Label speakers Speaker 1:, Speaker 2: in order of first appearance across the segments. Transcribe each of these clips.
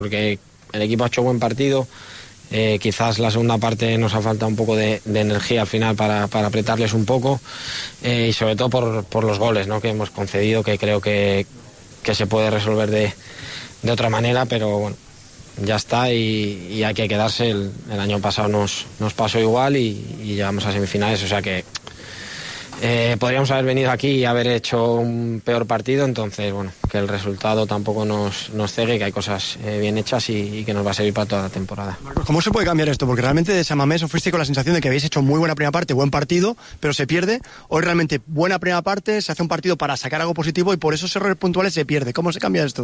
Speaker 1: porque el equipo ha hecho buen partido. Quizás la segunda parte nos ha faltado un poco de energía al final para apretarles un poco, y sobre todo por los goles, ¿no?, que hemos concedido, que creo que se puede resolver de otra manera, pero bueno, ya está, y hay que quedarse. El año pasado nos pasó igual y llegamos a semifinales, o sea que podríamos haber venido aquí y haber hecho un peor partido. Entonces, bueno, que el resultado tampoco nos cegue, que hay cosas bien hechas y que nos va a servir para toda la temporada.
Speaker 2: Marcos, ¿cómo se puede cambiar esto? Porque realmente de San Mamés os fuiste con la sensación de que habéis hecho muy buena primera parte, buen partido, pero se pierde. Hoy realmente buena primera parte, se hace un partido para sacar algo positivo y por esos errores puntuales se pierde. ¿Cómo se cambia esto?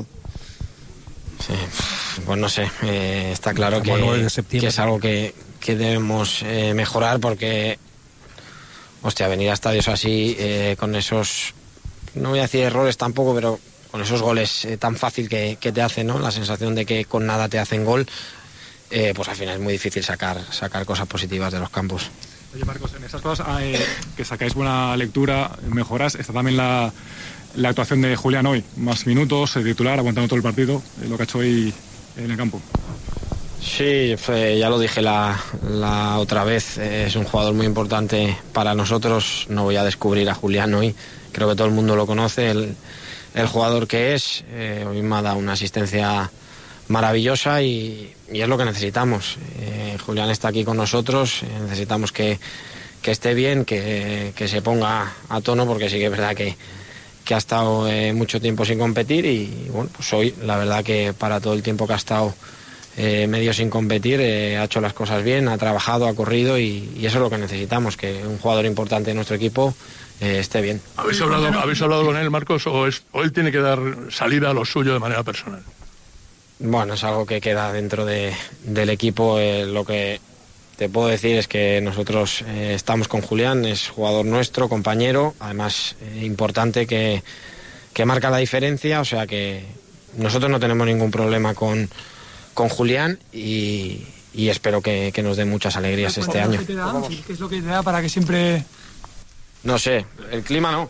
Speaker 1: Sí, pues no sé, está claro que es algo que debemos mejorar, porque hostia, venir a estadios así, con esos, no voy a decir errores tampoco, pero con esos goles tan fácil que te hacen, ¿no?, la sensación de que con nada te hacen gol, pues al final es muy difícil sacar cosas positivas de los campos.
Speaker 3: Oye, Marcos, en esas cosas que sacáis buena lectura, mejoras, está también la actuación de Julián hoy, más minutos, titular, aguantando todo el partido, lo que ha hecho hoy en el campo.
Speaker 1: Sí, ya lo dije la otra vez, es un jugador muy importante para nosotros. No voy a descubrir a Julián hoy, creo que todo el mundo lo conoce, el jugador que es. Hoy me ha dado una asistencia maravillosa y es lo que necesitamos. Julián está aquí con nosotros, necesitamos que esté bien, que se ponga a tono, porque sí que es verdad que ha estado mucho tiempo sin competir y bueno, pues hoy la verdad que para todo el tiempo que ha estado medio sin competir, ha hecho las cosas bien, ha trabajado, ha corrido y eso es lo que necesitamos, que un jugador importante de nuestro equipo esté bien.
Speaker 4: ¿Habéis hablado con él, Marcos, o él tiene que dar salida a lo suyo de manera personal?
Speaker 1: Bueno, es algo que queda dentro del equipo. Lo que te puedo decir es que nosotros estamos con Julián, es jugador nuestro, compañero, además importante, que marca la diferencia, o sea que nosotros no tenemos ningún problema con Julián y espero que nos dé muchas alegrías este año.
Speaker 5: ¿Qué es lo que te da para que siempre...?
Speaker 1: No sé, el clima no.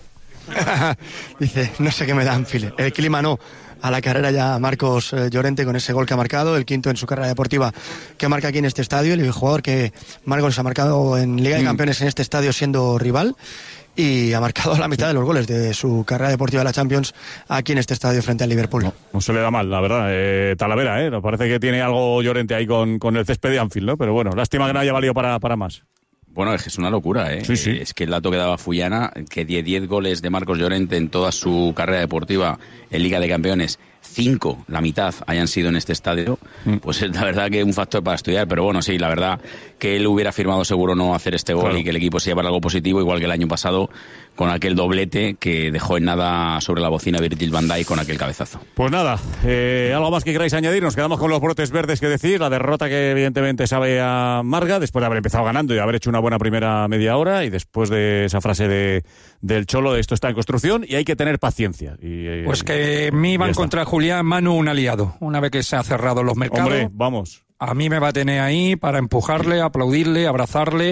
Speaker 2: Dice, no sé qué me da Anfield, el clima no. A la carrera ya Marcos Llorente con ese gol que ha marcado, el quinto en su carrera deportiva que marca aquí en este estadio, el jugador que Marcos ha marcado en Liga de Campeones en este estadio siendo rival, y ha marcado la mitad de los goles de su carrera deportiva de la Champions aquí en este estadio frente al Liverpool.
Speaker 6: No se le da mal, la verdad. Talavera, nos parece que tiene algo Llorente ahí con el césped de Anfield, ¿no? Pero bueno, lástima que no haya valido para más.
Speaker 7: Bueno, es que es una locura, ¿eh?
Speaker 6: Sí.
Speaker 7: Es que el dato que daba Fullana, que 10 goles de Marcos Llorente en toda su carrera deportiva en Liga de Campeones, 5, la mitad, hayan sido en este estadio, pues es la verdad que un factor para estudiar. Pero bueno, sí, la verdad que él hubiera firmado seguro no hacer este gol, claro, y que el equipo se llevara algo positivo, igual que el año pasado con aquel doblete que dejó en nada sobre la bocina Virgil van Dijk con aquel cabezazo.
Speaker 6: Pues nada, algo más que queráis añadir. Nos quedamos con los brotes verdes, que decir, la derrota que evidentemente sabe amarga después de haber empezado ganando y haber hecho una buena primera media hora, y después de esa frase del Cholo, esto está en construcción y hay que tener paciencia.
Speaker 5: Pues que me va a encontrar Julián Manu un aliado, una vez que se han cerrado los mercados.
Speaker 6: Hombre, vamos.
Speaker 5: A mí me va a tener ahí para empujarle, aplaudirle, abrazarle.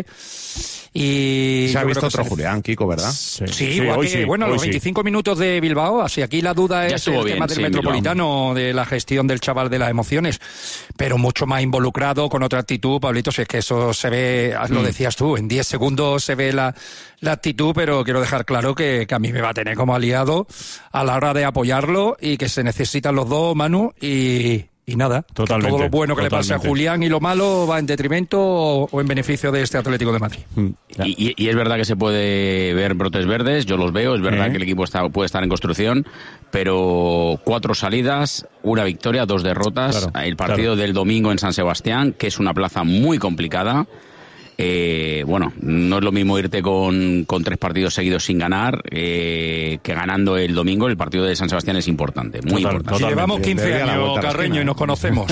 Speaker 5: Y
Speaker 8: se ha visto otro Julián, Kiko, ¿verdad?
Speaker 5: Sí, igual que, bueno, los 25 minutos de Bilbao, así aquí la duda es el tema del Metropolitano, de la gestión del chaval de las emociones, pero mucho más involucrado, con otra actitud, Pablito, si es que eso se ve, lo decías tú, en 10 segundos se ve la actitud, pero quiero dejar claro que a mí me va a tener como aliado a la hora de apoyarlo, y que se necesitan los dos, Manu, y nada,
Speaker 6: totalmente,
Speaker 5: todo lo bueno que le pase a Julián y lo malo va en detrimento o en beneficio de este Atlético de Madrid.
Speaker 7: Y es verdad que se puede ver brotes verdes, yo los veo, es verdad que el equipo puede estar en construcción, pero 4 salidas, 1 victoria, 2 derrotas, claro, el partido del domingo en San Sebastián, que es una plaza muy complicada. Bueno, no es lo mismo irte con 3 partidos seguidos sin ganar que ganando el domingo. El partido de San Sebastián es importante, muy importante.
Speaker 5: Si llevamos 15 años, Carreño, y nos conocemos,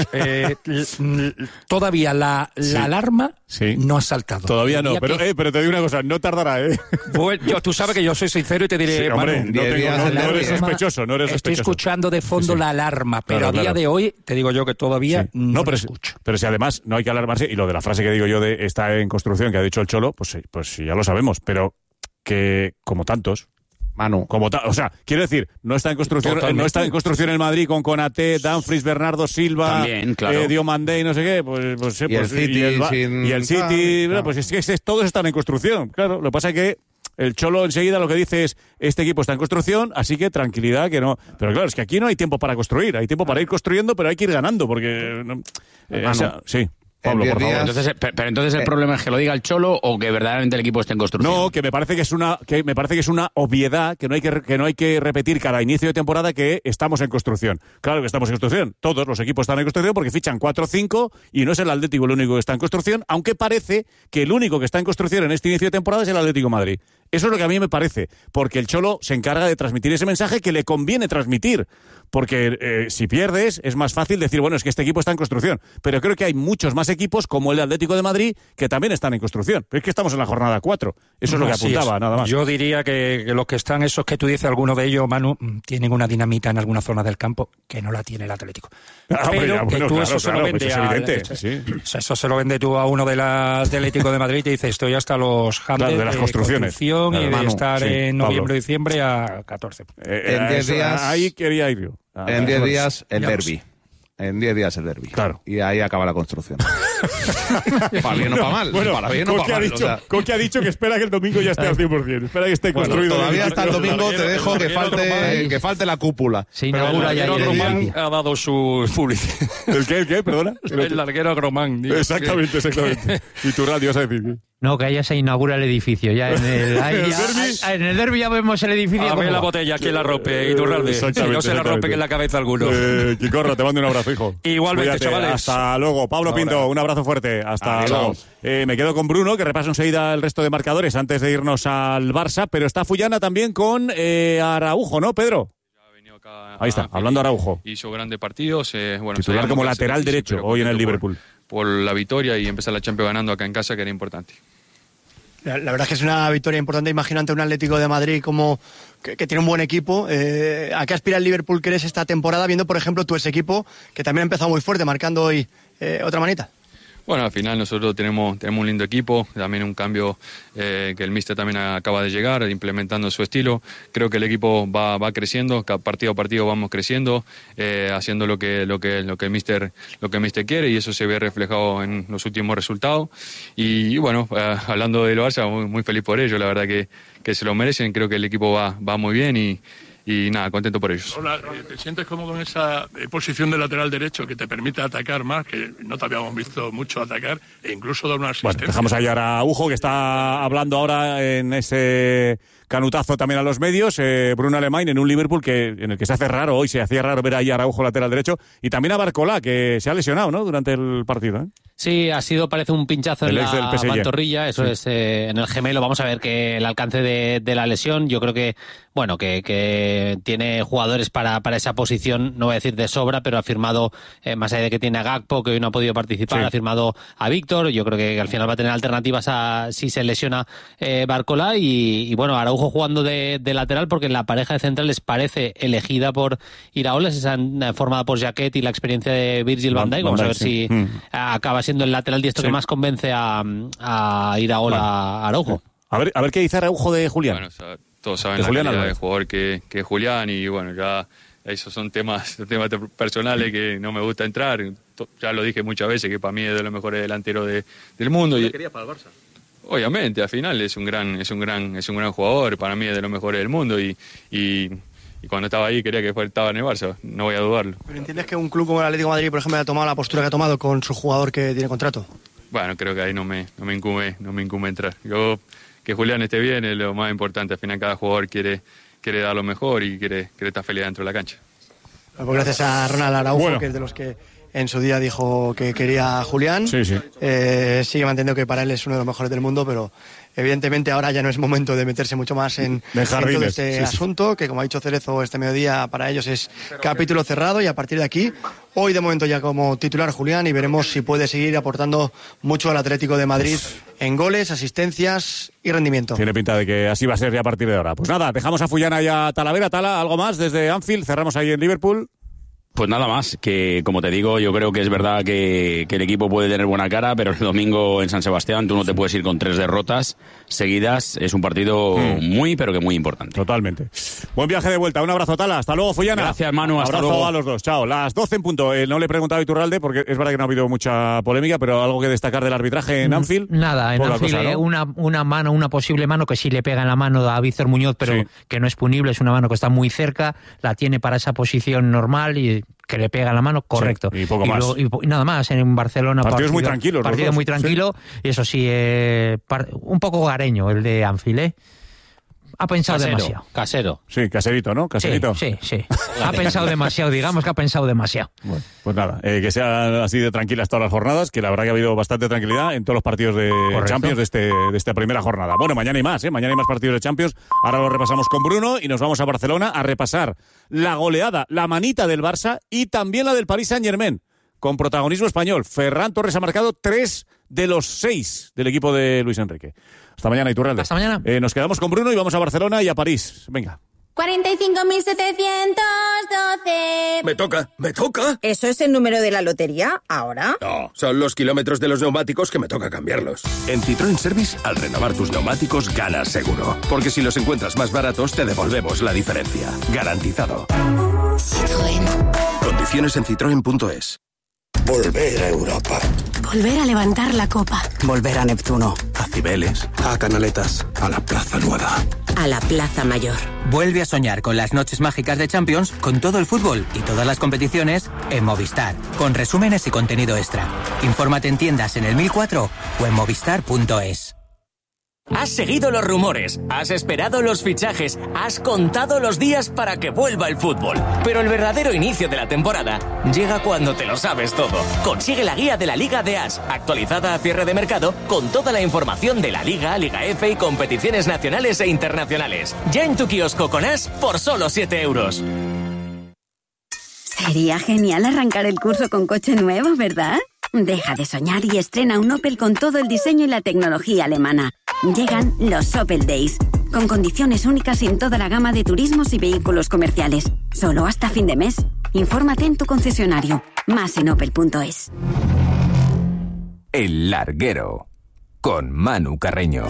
Speaker 5: todavía la alarma no ha saltado.
Speaker 6: Todavía no, pero te digo una cosa, no tardará,
Speaker 5: Bueno, tú sabes que yo soy sincero y te diré,
Speaker 6: hombre, no eres sospechoso,
Speaker 5: Estoy escuchando de fondo la alarma, pero a día de hoy te digo yo que todavía no pero escucho.
Speaker 6: Pero si además no hay que alarmarse, y lo de la frase que digo yo de está en construcción, que ha dicho el Cholo, pues ya lo sabemos, pero que como tantos, Manu. Como o sea, quiero decir, no está en construcción, no está en construcción el Madrid con Konaté, Dumfries, Bernardo Silva,
Speaker 7: también, claro.
Speaker 6: Diomandé y no sé qué,
Speaker 8: y el City,
Speaker 6: pues es que todos están en construcción. Claro, lo que pasa es que el Cholo enseguida lo que dice es, este equipo está en construcción, así que tranquilidad, que no. Pero claro, es que aquí no hay tiempo para construir, hay tiempo para ir construyendo, pero hay que ir ganando, porque sí. Pablo, por favor.
Speaker 7: Entonces el problema es que lo diga el Cholo o que verdaderamente el equipo esté en construcción.
Speaker 6: No, que me parece que es una obviedad, que no hay que repetir cada inicio de temporada que estamos en construcción. Claro que estamos en construcción. Todos los equipos están en construcción porque fichan 4 o 5 y no es el Atlético el único que está en construcción, aunque parece que el único que está en construcción en este inicio de temporada es el Atlético de Madrid. Eso es lo que a mí me parece, porque el Cholo se encarga de transmitir ese mensaje que le conviene transmitir. Porque si pierdes es más fácil decir, bueno, es que este equipo está en construcción. Pero creo que hay muchos más equipos como el Atlético de Madrid que también están en construcción. Pero es que estamos en la jornada 4. Eso es lo que apuntaba, nada más.
Speaker 5: Yo diría que los que están, esos que tú dices, algunos de ellos, Manu, tienen una dinamita en alguna zona del campo que no la tiene el Atlético. Pero que tú eso se lo vendes eso se lo vende tú a uno del Atlético de Madrid y te dice, estoy hasta los jambes
Speaker 6: de las construcciones.
Speaker 5: Y de estar en noviembre, diciembre a 14.
Speaker 8: En 10 días...
Speaker 6: Ahí quería ir yo.
Speaker 8: En 10 días el derbi. En 10 días el derbi.
Speaker 6: Claro.
Speaker 8: Y ahí acaba la construcción. Para bien o para mal.
Speaker 6: Bueno,
Speaker 8: para bien o para mal.
Speaker 6: Coque ha dicho que espera que el domingo ya esté al 100%. Espera que esté construido.
Speaker 8: Todavía hasta el domingo te dejo que falte la cúpula.
Speaker 5: Se inaugura ya. El Román ha dado su publicidad.
Speaker 6: ¿El qué? Perdona.
Speaker 5: El larguero Román.
Speaker 6: Exactamente. Y tu radio vas a decir.
Speaker 9: No, que allá se inaugura el edificio. Ya en el derbi ya vemos el edificio.
Speaker 5: A ver la botella, que la rompe y tu ralde. Si no se la rompe que en la cabeza alguno.
Speaker 6: Quicorro, te mando un abrazo, hijo.
Speaker 5: Igualmente, cuídate, chavales.
Speaker 6: Hasta luego. Pablo Pinto, un abrazo fuerte. Hasta luego. Me quedo con Bruno, que repaso enseguida el resto de marcadores antes de irnos al Barça, pero está Fullana también con Araujo, ¿no, Pedro? Ahí está, hablando Araujo.
Speaker 10: Hizo grandes partidos.
Speaker 6: Titular como lateral derecho hoy en el Liverpool.
Speaker 10: Por la victoria y empezar la Champions ganando acá en casa, que era importante.
Speaker 2: La verdad es que es una victoria importante. Imagínate un Atlético de Madrid como que tiene un buen equipo. ¿A qué aspira el Liverpool, crees, esta temporada? Viendo, por ejemplo, ese equipo que también ha empezado muy fuerte, marcando hoy otra manita.
Speaker 10: Bueno, al final nosotros tenemos un lindo equipo, también un cambio que el míster también acaba de llegar, implementando su estilo. Creo que el equipo va creciendo, partido a partido vamos creciendo, haciendo lo que el míster quiere, y eso se ve reflejado en los últimos resultados. Y bueno, hablando del Barça, muy feliz por ello, la verdad que se lo merecen. Creo que el equipo va muy bien y nada, contento por ellos.
Speaker 4: Hola, ¿te sientes cómodo en esa posición de lateral derecho que te permite atacar más, que no te habíamos visto mucho atacar, e incluso dar una asistencia?
Speaker 6: Bueno, dejamos ahí a Araujo, que está hablando ahora en ese canutazo también a los medios, Bruno Alemán, en un Liverpool en el que se hace raro, hoy se hacía raro ver ahí a Araujo lateral derecho, y también a Barcola, que se ha lesionado, ¿no?, durante el partido, ¿eh?
Speaker 11: Sí, parece un pinchazo en la pantorrilla, eso es, en el gemelo. Vamos a ver que el alcance de la lesión, yo creo que, bueno, que tiene jugadores para esa posición, no voy a decir de sobra, pero ha firmado, más allá de que tiene a Gakpo, que hoy no ha podido participar, ha firmado a Víctor. Yo creo que al final va a tener alternativas si se lesiona Barcola, y bueno, Araujo jugando de lateral, porque la pareja de centrales parece elegida por Iraola, esa formada por Jaquet y la experiencia de Virgil van Dijk. Vamos a ver si acaba siendo el lateral diestro que más convence a Iraola a Araujo.
Speaker 6: A ver qué dice Araujo de Julián.
Speaker 10: Bueno, todos saben la calidad de jugador que es Julián, y bueno, ya esos son temas personales que no me gusta entrar. Ya lo dije muchas veces, que para mí es de los mejores delanteros del mundo.
Speaker 12: ¿Qué quería para el Barça?
Speaker 10: Obviamente, al final es un gran jugador, para mí es de los mejores del mundo, y cuando estaba ahí quería que estaba en el Barça, no voy a dudarlo.
Speaker 2: ¿Pero entiendes que un club como el Atlético de Madrid, por ejemplo, ha tomado la postura que ha tomado con su jugador que tiene contrato?
Speaker 10: Bueno, creo que ahí no me incumbe entrar. Que Julián esté bien es lo más importante. Al final cada jugador quiere dar lo mejor y quiere estar feliz dentro de la cancha.
Speaker 2: Pues gracias a Ronald Araujo, que es de los que en su día dijo que quería a Julián.
Speaker 6: Sí.
Speaker 2: Sigue manteniendo que para él es uno de los mejores del mundo, pero evidentemente ahora ya no es momento de meterse mucho más en todo este asunto, que como ha dicho Cerezo este mediodía, para ellos es capítulo cerrado, y a partir de aquí, hoy de momento ya como titular Julián, y veremos si puede seguir aportando mucho al Atlético de Madrid en goles, asistencias y rendimiento.
Speaker 6: Tiene pinta de que así va a ser ya a partir de ahora. Pues nada, dejamos a Fullana y a Talavera. Tala, ¿algo más desde Anfield? Cerramos ahí en Liverpool.
Speaker 7: Pues nada más, que como te digo, yo creo que es verdad que el equipo puede tener buena cara, pero el domingo en San Sebastián tú no te puedes ir con 3 derrotas seguidas. Es un partido muy, pero que muy importante.
Speaker 6: Totalmente. Buen viaje de vuelta. Un abrazo, Tala. Hasta luego, Fullana.
Speaker 7: Gracias, Manu. Hasta
Speaker 6: abrazo
Speaker 7: luego
Speaker 6: a los dos. Chao. Las 12 en punto. No le he preguntado a Iturralde, porque es verdad que no ha habido mucha polémica, pero algo que destacar del arbitraje en Anfield.
Speaker 9: Nada, en Anfield cosa, ¿no? una posible mano que sí le pega en la mano a Víctor Muñoz, pero que no es punible, es una mano que está muy cerca, la tiene para esa posición normal y que le pega en la mano, correcto.
Speaker 6: Sí, y poco más.
Speaker 9: Y nada más, en Barcelona.
Speaker 6: Partidos muy tranquilos.
Speaker 9: Partido muy tranquilo, y eso sí, un poco hogareño el de Anfield, ¿eh? Ha pensado demasiado.
Speaker 11: Casero.
Speaker 6: Sí, caserito, ¿no? Caserito.
Speaker 9: Sí. Ha pensado demasiado, digamos que ha pensado demasiado.
Speaker 6: Bueno, pues nada, que sea así de tranquilas todas las jornadas, que la verdad que ha habido bastante tranquilidad en todos los partidos de Champions de esta primera jornada. Bueno, mañana hay más, mañana hay más partidos de Champions. Ahora lo repasamos con Bruno y nos vamos a Barcelona a repasar la goleada, la manita del Barça y también la del Paris Saint-Germain, con protagonismo español. Ferran Torres ha marcado 3 de los 6 del equipo de Luis Enrique. Hasta mañana, Iturralde.
Speaker 9: Hasta mañana.
Speaker 6: Nos quedamos con Bruno y vamos a Barcelona y a París. Venga.
Speaker 12: 45.712.
Speaker 13: ¿Me toca?
Speaker 12: ¿Eso es el número de la lotería? ¿Ahora?
Speaker 13: No, son los kilómetros de los neumáticos que me toca cambiarlos. En Citroën Service, al renovar tus neumáticos, ganas seguro. Porque si los encuentras más baratos, te devolvemos la diferencia. Garantizado.
Speaker 12: Citroën.
Speaker 13: Condiciones en citroen.es.
Speaker 14: Volver a Europa.
Speaker 15: Volver a levantar la copa.
Speaker 14: Volver a Neptuno.
Speaker 13: A Cibeles. A Canaletas. A la Plaza Nueva.
Speaker 12: A la Plaza Mayor.
Speaker 16: Vuelve a soñar con las noches mágicas de Champions, con todo el fútbol y todas las competiciones en Movistar, con resúmenes y contenido extra. Infórmate en tiendas en el 1004 o en movistar.es.
Speaker 17: Has seguido los rumores, has esperado los fichajes, has contado los días para que vuelva el fútbol. Pero el verdadero inicio de la temporada llega cuando te lo sabes todo. Consigue la guía de la Liga de As, actualizada a cierre de mercado, con toda la información de la Liga, Liga F y competiciones nacionales e internacionales. Ya en tu kiosco con As por solo 7 euros.
Speaker 15: Sería genial arrancar el curso con coche nuevo, ¿verdad? Deja de soñar y estrena un Opel con todo el diseño y la tecnología alemana. Llegan los Opel Days, con condiciones únicas en toda la gama de turismos y vehículos comerciales. Solo hasta fin de mes. Infórmate en tu concesionario. Más en opel.es.
Speaker 18: El Larguero, con Manu Carreño.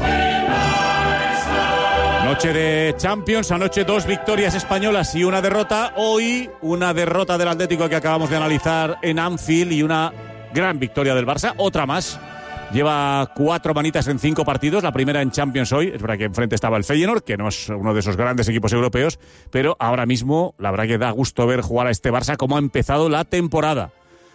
Speaker 6: Noche de Champions, anoche 2 victorias españolas y una derrota. Hoy una derrota del Atlético que acabamos de analizar en Anfield y una gran victoria del Barça, otra más. Lleva 4 manitas en 5 partidos, la primera en Champions hoy. Es verdad que enfrente estaba el Feyenoord, que no es uno de esos grandes equipos europeos, pero ahora mismo la verdad que da gusto ver jugar a este Barça, cómo ha empezado la temporada.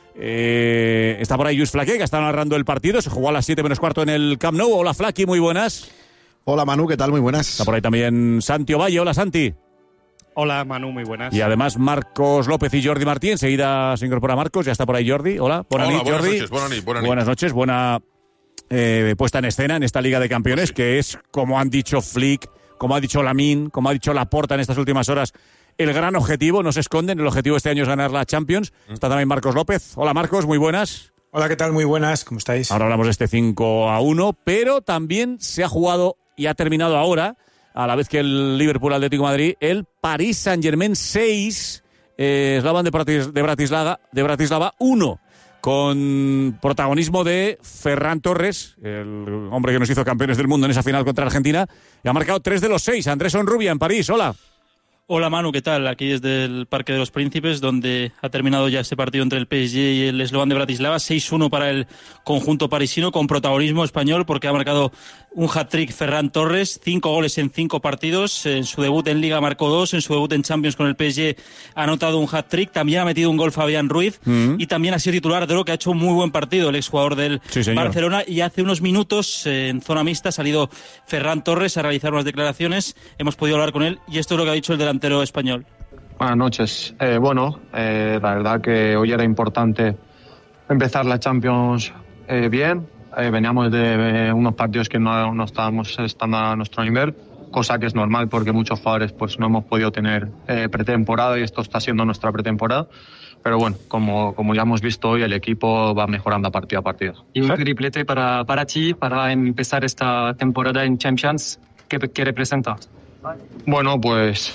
Speaker 6: Está por ahí Lluís Flaqué, que está narrando el partido. Se jugó a las 7 menos cuarto en el Camp Nou. Hola, Flaqué, muy buenas.
Speaker 19: Hola, Manu, ¿qué tal? Muy buenas.
Speaker 6: Está por ahí también Santi Ovalle. Hola, Santi.
Speaker 20: Hola, Manu, muy buenas.
Speaker 6: Y además Marcos López y Jordi Martí. Enseguida se incorpora Marcos, ya está por ahí Jordi. Hola, buenas noches, Jordi. Buenas noches, buena puesta en escena en esta Liga de Campeones, que es, como han dicho Flick, como ha dicho Lamine, como ha dicho Laporta en estas últimas horas, el gran objetivo. No se esconden, el objetivo este año es ganar la Champions. Está también Marcos López. Hola, Marcos, muy buenas.
Speaker 20: Hola, ¿qué tal? Muy buenas, ¿cómo estáis?
Speaker 6: Ahora hablamos de este 5-1, pero también se ha jugado y ha terminado ahora, a la vez que el Liverpool Atlético de Madrid, el Paris Saint-Germain 6, Slovan de Bratislava 1, con protagonismo de Ferran Torres, el hombre que nos hizo campeones del mundo en esa final contra Argentina, y ha marcado 3 de los 6. Andrés Onrubia en París, hola.
Speaker 20: Hola, Manu, ¿qué tal? Aquí desde el Parque de los Príncipes, donde ha terminado ya este partido entre el PSG y el Slovan de Bratislava. 6-1 para el conjunto parisino, con protagonismo español, porque ha marcado un hat-trick Ferran Torres, 5 goles en 5 partidos. En su debut en Liga marcó 2, en su debut en Champions con el PSG ha anotado un hat-trick. También ha metido un gol Fabián Ruiz, y también ha sido titular de lo que ha hecho un muy buen partido el exjugador del Barcelona. Y hace unos minutos, en zona mixta, ha salido Ferran Torres a realizar unas declaraciones. Hemos podido hablar con él y esto es lo que ha dicho el delantero español.
Speaker 21: Buenas noches. La verdad que hoy era importante empezar la Champions bien. Veníamos de unos partidos que no estábamos estando a nuestro nivel, cosa que es normal porque muchos jugadores pues no hemos podido tener pretemporada, y esto está siendo nuestra pretemporada. Pero bueno, como ya hemos visto hoy, el equipo va mejorando partido a partido.
Speaker 22: Y un triplete para ti, para empezar esta temporada en Champions, ¿qué representa?
Speaker 21: Bueno, pues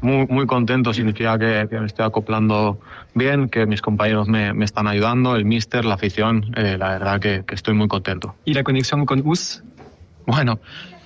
Speaker 21: muy, muy contento. Significa que me estoy acoplando bien, que mis compañeros me están ayudando, el míster, la afición. La verdad que estoy muy contento.
Speaker 22: ¿Y la conexión con Us?
Speaker 21: Bueno,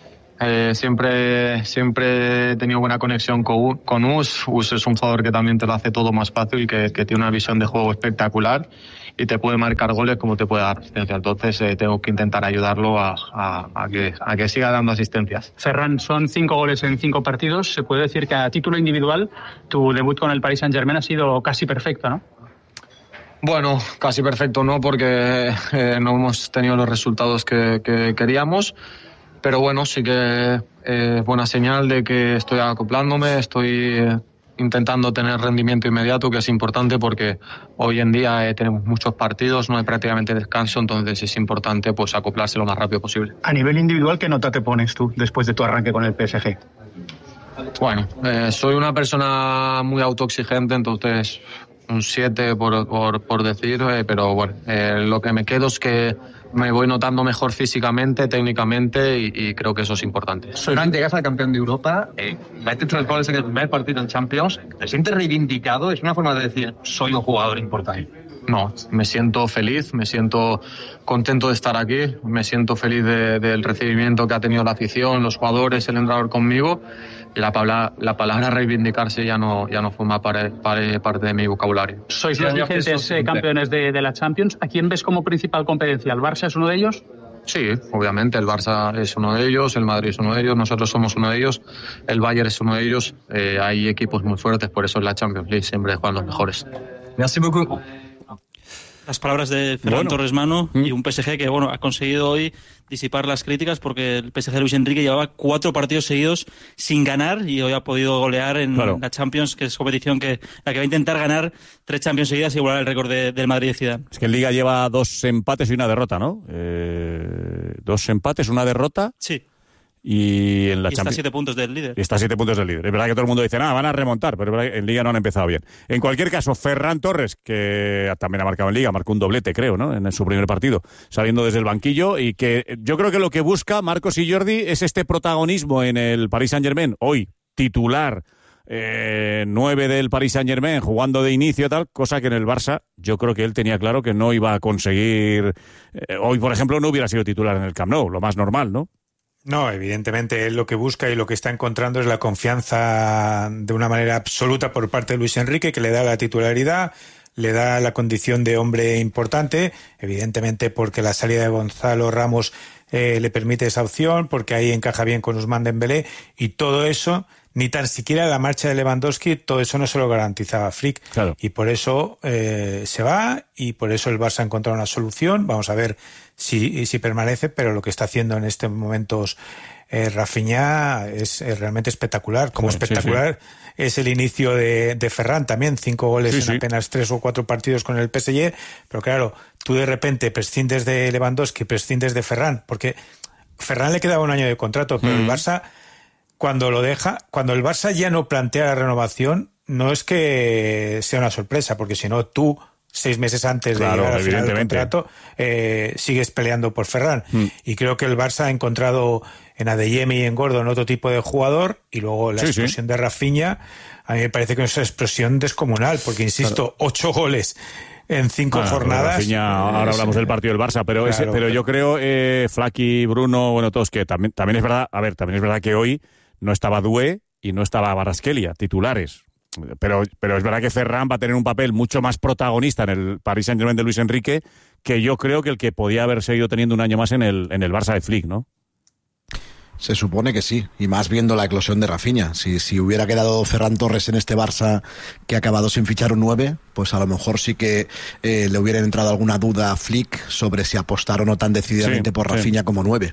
Speaker 21: siempre he tenido buena conexión con Us. Us es un jugador que también te lo hace todo más fácil, que tiene una visión de juego espectacular y te puede marcar goles como te puede dar asistencia. Entonces tengo que intentar ayudarlo a que siga dando asistencias.
Speaker 22: Ferran, son 5 goles en 5 partidos. Se puede decir que a título individual tu debut con el Paris Saint-Germain ha sido casi perfecto, ¿no?
Speaker 21: Bueno, casi perfecto no, porque no hemos tenido los resultados que queríamos. Pero bueno, sí que es buena señal de que estoy acoplándome, estoy intentando tener rendimiento inmediato, que es importante porque hoy en día tenemos muchos partidos, no hay prácticamente descanso, entonces es importante pues acoplarse lo más rápido posible.
Speaker 22: A nivel individual, ¿qué nota te pones tú después de tu arranque con el PSG?
Speaker 21: Bueno, soy una persona muy autoexigente, entonces un 7 por decir, pero bueno, lo que me quedo es que me voy notando mejor físicamente, técnicamente y creo que eso es importante.
Speaker 1: Ferran, llegas al campeón de Europa, metes 3 goles en el primer partido en Champions, ¿te sientes reivindicado? Es una forma de decir, soy un jugador importante.
Speaker 21: No, me siento feliz, me siento contento de estar aquí, me siento feliz del recibimiento que ha tenido la afición, los jugadores, el entrenador conmigo, y la palabra reivindicarse ya no forma parte de mi vocabulario.
Speaker 22: Sois los vigentes campeones de la Champions. ¿A quién ves como principal competencia? ¿El Barça es uno de ellos?
Speaker 21: Sí, obviamente, el Barça es uno de ellos, el Madrid es uno de ellos, nosotros somos uno de ellos, el Bayern es uno de ellos. Hay equipos muy fuertes, por eso en la Champions League siempre juegan los mejores.
Speaker 1: Merci beaucoup.
Speaker 20: Las palabras de Ferran Torres Manu y un PSG que ha conseguido hoy disipar las críticas porque el PSG de Luis Enrique llevaba 4 partidos seguidos sin ganar y hoy ha podido golear en la Champions, que es competición la que va a intentar ganar 3 Champions seguidas y igualar el récord del Madrid de Zidane.
Speaker 6: Es que en Liga lleva 2 empates y una derrota, ¿no? 2 empates, una derrota.
Speaker 20: Sí.
Speaker 6: Y en la
Speaker 20: está a 7 puntos del líder.
Speaker 6: Y está a 7 puntos del líder. Es verdad que todo el mundo dice, van a remontar, pero es verdad que en Liga no han empezado bien. En cualquier caso, Ferran Torres, que también ha marcado en Liga, marcó un doblete, creo, ¿no? En su primer partido, saliendo desde el banquillo, y que yo creo que lo que busca Marcos y Jordi es este protagonismo en el Paris Saint-Germain, hoy titular 9 del Paris Saint-Germain, jugando de inicio tal, cosa que en el Barça yo creo que él tenía claro que no iba a conseguir. Hoy, por ejemplo, no hubiera sido titular en el Camp Nou, lo más normal, ¿no?
Speaker 3: No, evidentemente él lo que busca y lo que está encontrando es la confianza de una manera absoluta por parte de Luis Enrique, que le da la titularidad, le da la condición de hombre importante, evidentemente porque la salida de Gonzalo Ramos le permite esa opción, porque ahí encaja bien con Ousmane Dembélé, y todo eso, ni tan siquiera la marcha de Lewandowski, todo eso no se lo garantizaba Flick. Claro. Y por eso se va, y por eso el Barça ha encontrado una solución. Vamos a ver si permanece, pero lo que está haciendo en estos momentos Rafinha es realmente espectacular. Como espectacular es el inicio de Ferran también, 5 goles en apenas 3 o 4 partidos con el PSG, pero claro, tú de repente prescindes de Lewandowski, prescindes de Ferran, porque Ferran le quedaba un año de contrato, pero el Barça, cuando el Barça ya no plantea la renovación, no es que sea una sorpresa, porque si no, tú 6 meses antes de llegar al final del contrato sigues peleando por Ferran. Y creo que el Barça ha encontrado en Adeyemi y en Gordon otro tipo de jugador, y luego la explosión de Rafinha a mí me parece que es una explosión descomunal, porque insisto, 8 goles en 5 jornadas.
Speaker 6: Rafinha, ahora hablamos del partido del Barça, pero yo creo, Flaky, Bruno, todos, que también es verdad, también es verdad que hoy no estaba Doué y no estaba Kvaratskhelia, titulares. Pero es verdad que Ferran va a tener un papel mucho más protagonista en el Paris Saint-Germain de Luis Enrique, que yo creo que el que podía haber seguido teniendo un año más en el Barça de Flick, ¿no?
Speaker 19: Se supone que sí, y más viendo la eclosión de Rafinha. Si hubiera quedado Ferran Torres en este Barça que ha acabado sin fichar un 9, pues a lo mejor sí que le hubiera entrado alguna duda a Flick sobre si apostar o no tan decididamente por Rafinha como 9.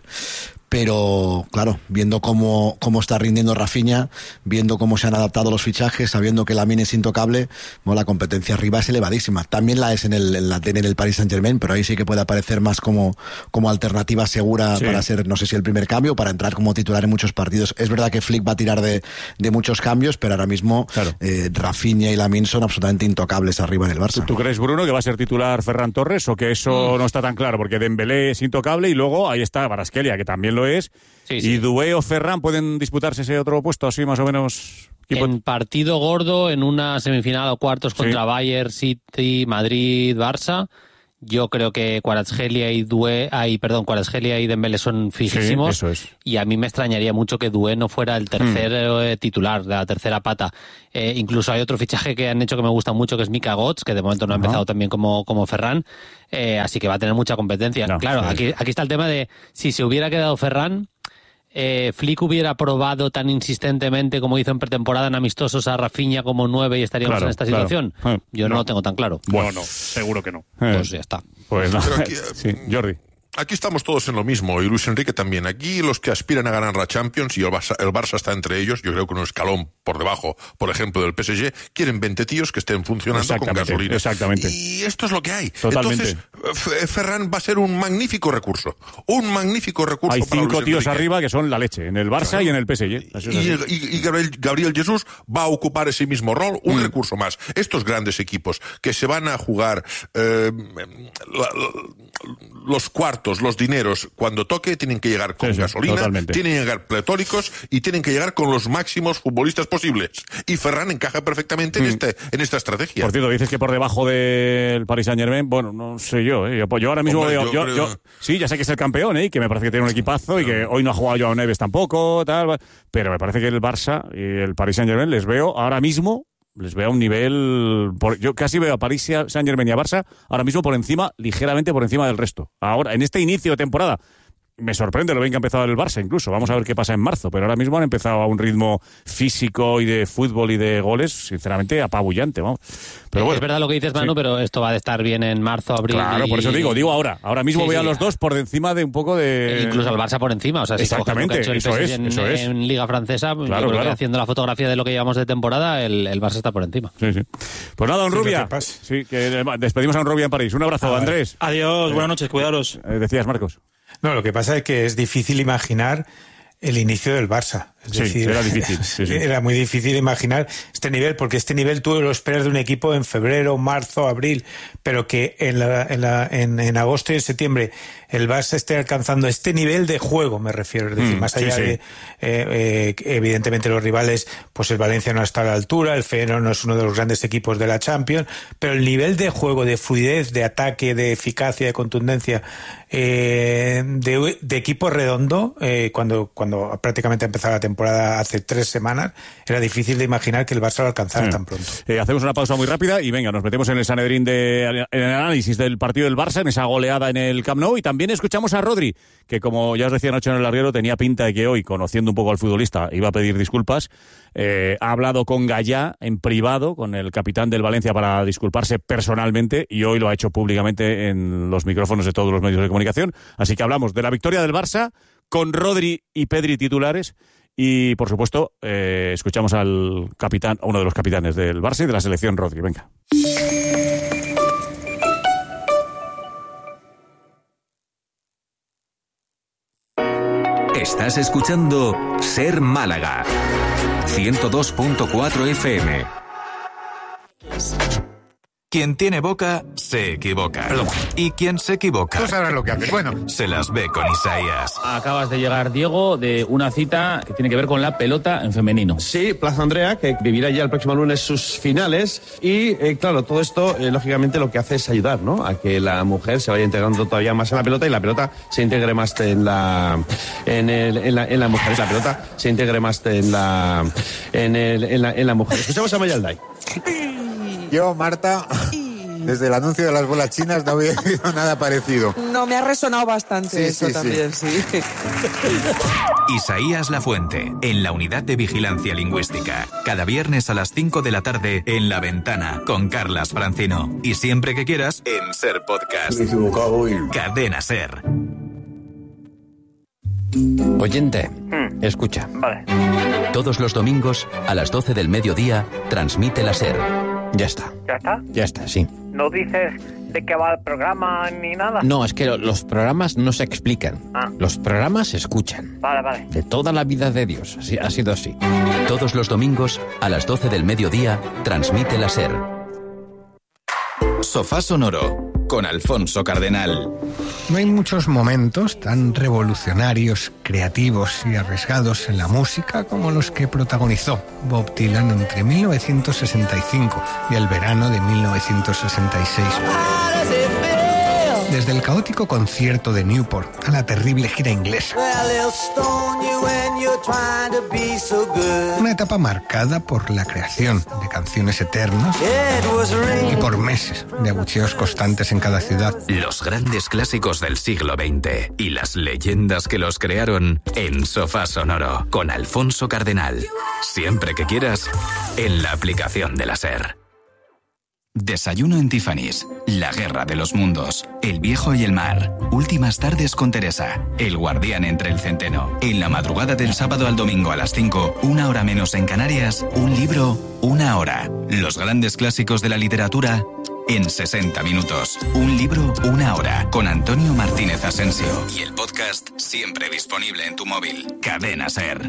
Speaker 19: Pero, claro, viendo cómo está rindiendo Rafinha, viendo cómo se han adaptado los fichajes, sabiendo que Lamine es intocable, la competencia arriba es elevadísima. También la es en el Paris Saint-Germain, pero ahí sí que puede aparecer más como alternativa segura para ser, no sé si el primer cambio, para entrar como titular en muchos partidos. Es verdad que Flick va a tirar de muchos cambios, pero ahora mismo Rafinha y Lamine son absolutamente intocables arriba en el Barça.
Speaker 6: ¿Tú crees, Bruno, que va a ser titular Ferran Torres, o que eso no está tan claro? Porque Dembélé es intocable y luego ahí está Kvaratskhelia, que también lo es. ¿Y Doué o Ferran pueden disputarse ese otro puesto así más o menos
Speaker 11: En partido gordo, en una semifinal o cuartos contra Bayern, City, Madrid, Barça, yo creo que Kvaratskhelia y Dembélé son fijísimos.
Speaker 6: Sí, eso es.
Speaker 11: Y a mí me extrañaría mucho que Doué no fuera el tercer titular, la tercera pata. Incluso hay otro fichaje que han hecho que me gusta mucho, que es Mika Götze, que de momento no ha empezado tan bien como Ferran. Así que va a tener mucha competencia. Claro, aquí está el tema de si se hubiera quedado Ferran, Flick hubiera probado tan insistentemente como hizo en pretemporada en amistosos a Rafinha como 9 y estaríamos en esta situación. Yo no lo tengo tan claro.
Speaker 6: Bueno,
Speaker 5: no, seguro que no.
Speaker 11: Pues ya está.
Speaker 6: Pues no.
Speaker 5: Pero aquí,
Speaker 6: Jordi.
Speaker 5: Aquí estamos todos en lo mismo, y Luis Enrique también. Aquí los que aspiran a ganar la Champions, y el Barça está entre ellos, yo creo que un escalón por debajo, por ejemplo, del PSG, quieren 20 tíos que estén funcionando con gasolina.
Speaker 6: Exactamente.
Speaker 5: Y esto es lo que hay.
Speaker 6: Totalmente.
Speaker 5: Entonces, Ferran va a ser un magnífico recurso. Un magnífico recurso.
Speaker 6: Hay
Speaker 5: para
Speaker 6: 5
Speaker 5: Luis
Speaker 6: tíos
Speaker 5: Enrique.
Speaker 6: arriba que son la leche, en el Barça y en el PSG.
Speaker 5: Y Gabriel Jesús va a ocupar ese mismo rol, un recurso más. Estos grandes equipos que se van a jugar los cuartos, los dineros, cuando toque, tienen que llegar con gasolina,
Speaker 6: totalmente.
Speaker 5: tienen que llegar pletóricos y tienen que llegar con los máximos futbolistas posibles. Y Ferran encaja perfectamente en esta estrategia.
Speaker 6: Por cierto, dices que por debajo del Paris Saint-Germain, bueno, no sé yo, yo ahora mismo sí, ya sé que es el campeón, que me parece que tiene un equipazo y que hoy no ha jugado Joao Neves tampoco, tal, pero me parece que el Barça y el Paris Saint-Germain les veo ahora mismo a un nivel... yo casi veo a Paris Saint-Germain y a Barça ahora mismo ligeramente por encima del resto. Ahora, en este inicio de temporada, me sorprende lo bien que ha empezado el Barça incluso. Vamos a ver qué pasa en marzo, pero ahora mismo han empezado a un ritmo físico y de fútbol y de goles, sinceramente, apabullante, vamos. Pero bueno,
Speaker 11: es verdad lo que dices, Manu, pero esto va a estar bien en marzo, abril.
Speaker 6: Claro, por eso digo ahora. Ahora mismo veo a los dos por encima de un poco de...
Speaker 11: Incluso al Barça por encima, o sea, si
Speaker 6: exactamente,
Speaker 11: coges lo que ha hecho el PSG en Liga Francesa, yo creo que haciendo la fotografía de lo que llevamos de temporada, el Barça está por encima.
Speaker 6: Sí. Pues nada, Rubia. Que despedimos a Rubia en París. Un abrazo, Andrés.
Speaker 20: Adiós, buenas noches, cuidaros.
Speaker 6: Decías, Marcos.
Speaker 3: No, lo que pasa es que es difícil imaginar el inicio del Barça. Es decir,
Speaker 6: era difícil.
Speaker 3: Era muy difícil imaginar este nivel, porque este nivel tú lo esperas de un equipo en febrero, marzo, abril, pero que en agosto y en septiembre el Barça esté alcanzando este nivel de juego, me refiero. Es decir, más allá de evidentemente los rivales, pues el Valencia no está a la altura, el Feyenoord no es uno de los grandes equipos de la Champions, pero el nivel de juego, de fluidez, de ataque, de eficacia, de contundencia, de equipo redondo, cuando prácticamente empezaba la temporada hace 3 semanas, era difícil de imaginar que el Barça lo alcanzara tan pronto.
Speaker 6: Hacemos una pausa muy rápida y venga, nos metemos en el Sanedrín en el análisis del partido del Barça, en esa goleada en el Camp Nou, y también escuchamos a Rodri, que como ya os decía anoche en el larguero, tenía pinta de que hoy, conociendo un poco al futbolista, iba a pedir disculpas. Ha hablado con Gallá en privado, con el capitán del Valencia, para disculparse personalmente, y hoy lo ha hecho públicamente en los micrófonos de todos los medios de comunicación. Así que hablamos de la victoria del Barça con Rodri y Pedri titulares. Y, por supuesto, escuchamos al capitán, a uno de los capitanes del Barça y de la selección, Rodri. Venga.
Speaker 18: Estás escuchando Ser Málaga, 102.4 FM. Quien tiene boca, se equivoca. Perdón. Y quien se equivoca...
Speaker 8: Tú sabrás lo que haces. Bueno,
Speaker 18: se las ve con Isaías.
Speaker 23: Acabas de llegar, Diego, de una cita que tiene que ver con la pelota en femenino.
Speaker 24: Sí, Plaza Andrea, que vivirá ya el próximo lunes sus finales. Y, claro, todo esto, lógicamente, lo que hace es ayudar, ¿no?, a que la mujer se vaya integrando todavía más en la pelota y la pelota se integre más en la mujer. La pelota se integre más en la mujer. Escuchamos a Mayalday.
Speaker 8: Yo, Marta, desde el anuncio de las bolas chinas no había oído nada parecido.
Speaker 25: No, me ha resonado bastante eso también, sí.
Speaker 18: Isaías Lafuente, en la Unidad de Vigilancia Lingüística. Cada viernes a las 5 de la tarde en La Ventana, con Carlas Francino. Y siempre que quieras, en Ser Podcast.
Speaker 8: Me he equivocado y...
Speaker 18: Cadena Ser.
Speaker 26: Oyente, escucha.
Speaker 27: Vale.
Speaker 26: Todos los domingos, a las 12 del mediodía, transmite la Ser. Ya está.
Speaker 27: ¿Ya está?
Speaker 26: Ya está, sí.
Speaker 27: ¿No dices de qué va el programa ni nada?
Speaker 26: No, es que los programas no se explican. Los programas se escuchan.
Speaker 27: Vale.
Speaker 26: De toda la vida de Dios. Así, ha sido así.
Speaker 18: Todos los domingos, a las 12 del mediodía, transmite la Ser. Sofá Sonoro. con Alfonso Cardenal.
Speaker 2: No hay muchos momentos tan revolucionarios, creativos y arriesgados en la música como los que protagonizó Bob Dylan entre 1965 y el verano de 1966. Desde el caótico concierto de Newport a la terrible gira inglesa. Una etapa marcada por la creación de canciones eternas y por meses de abucheos constantes en cada ciudad.
Speaker 18: Los grandes clásicos del siglo XX y las leyendas que los crearon en Sofá Sonoro con Alfonso Cardenal. Siempre que quieras, en la aplicación de la SER. Desayuno en Tiffany's, La Guerra de los Mundos, El Viejo y el Mar, Últimas Tardes con Teresa, El Guardián entre el Centeno. En la madrugada del sábado al domingo a las 5, 1 hora menos en Canarias, un libro, 1 hora. Los grandes clásicos de la literatura en 60 minutos. Un libro, 1 hora. Con Antonio Martínez Asensio. Y el podcast siempre disponible en tu móvil. Cadena SER.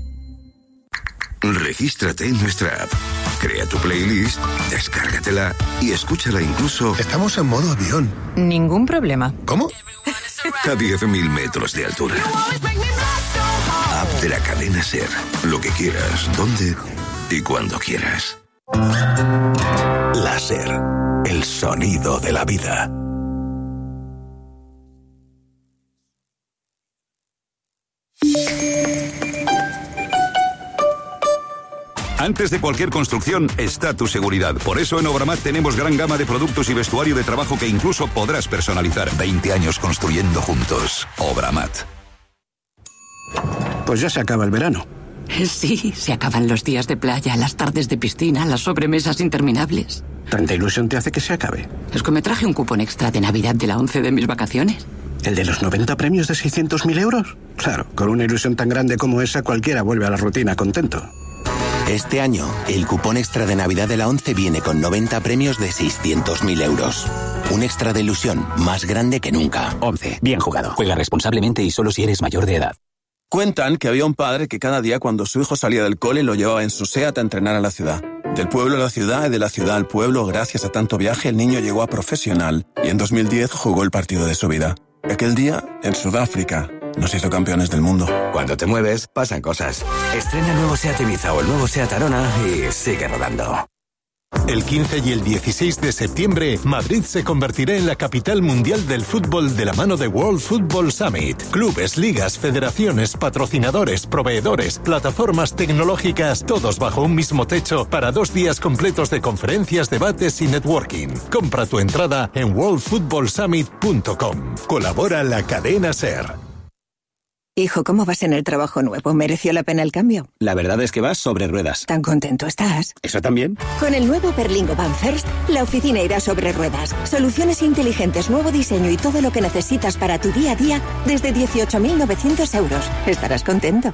Speaker 4: Regístrate en nuestra app, crea tu playlist, descárgatela y escúchala incluso...
Speaker 2: Estamos en modo avión.
Speaker 12: Ningún problema.
Speaker 4: ¿Cómo? A 10.000 metros de altura. App de la cadena SER. Lo que quieras, donde y cuando quieras. La SER. El sonido de la vida.
Speaker 7: Antes de cualquier construcción está tu seguridad. Por eso en Obramat tenemos gran gama de productos y vestuario de trabajo que incluso podrás personalizar.
Speaker 4: 20 años construyendo juntos. Obramat.
Speaker 9: Pues ya se acaba el verano.
Speaker 10: Sí, se acaban los días de playa, las tardes de piscina, las sobremesas interminables.
Speaker 9: ¿Tanta ilusión te hace que se acabe?
Speaker 10: Es que me traje un cupón extra de Navidad de la 11 de mis vacaciones.
Speaker 9: ¿El de los 90 premios de 600.000 euros? Claro, con una ilusión tan grande como esa cualquiera vuelve a la rutina contento.
Speaker 13: Este año, el cupón extra de Navidad de la 11 viene con 90 premios de 600.000 euros. Un extra de ilusión más grande que nunca.
Speaker 14: 11. Bien jugado. Juega responsablemente y solo si eres mayor de edad.
Speaker 28: Cuentan que había un padre que cada día cuando su hijo salía del cole lo llevaba en su SEAT a entrenar a la ciudad. Del pueblo a la ciudad y de la ciudad al pueblo, gracias a tanto viaje, el niño llegó a profesional y en 2010 jugó el partido de su vida. Aquel día, en Sudáfrica, nos hizo campeones del mundo.
Speaker 29: Cuando te mueves, pasan cosas. Estrena el nuevo SEAT Ibiza o el nuevo SEAT Arona y sigue rodando.
Speaker 30: El 15 y el 16 de septiembre, Madrid se convertirá en la capital mundial del fútbol de la mano de World Football Summit. Clubes, ligas, federaciones, patrocinadores, proveedores, plataformas tecnológicas, todos bajo un mismo techo para 2 días completos de conferencias, debates y networking. Compra tu entrada en worldfootballsummit.com. Colabora la cadena SER.
Speaker 12: Hijo, ¿cómo vas en el trabajo nuevo? ¿Mereció la pena el cambio?
Speaker 29: La verdad es que vas sobre ruedas.
Speaker 12: ¿Tan contento estás?
Speaker 29: ¿Eso también?
Speaker 12: Con el nuevo Berlingo Van First, la oficina irá sobre ruedas. Soluciones inteligentes, nuevo diseño y todo lo que necesitas para tu día a día desde 18.900 euros. Estarás contento.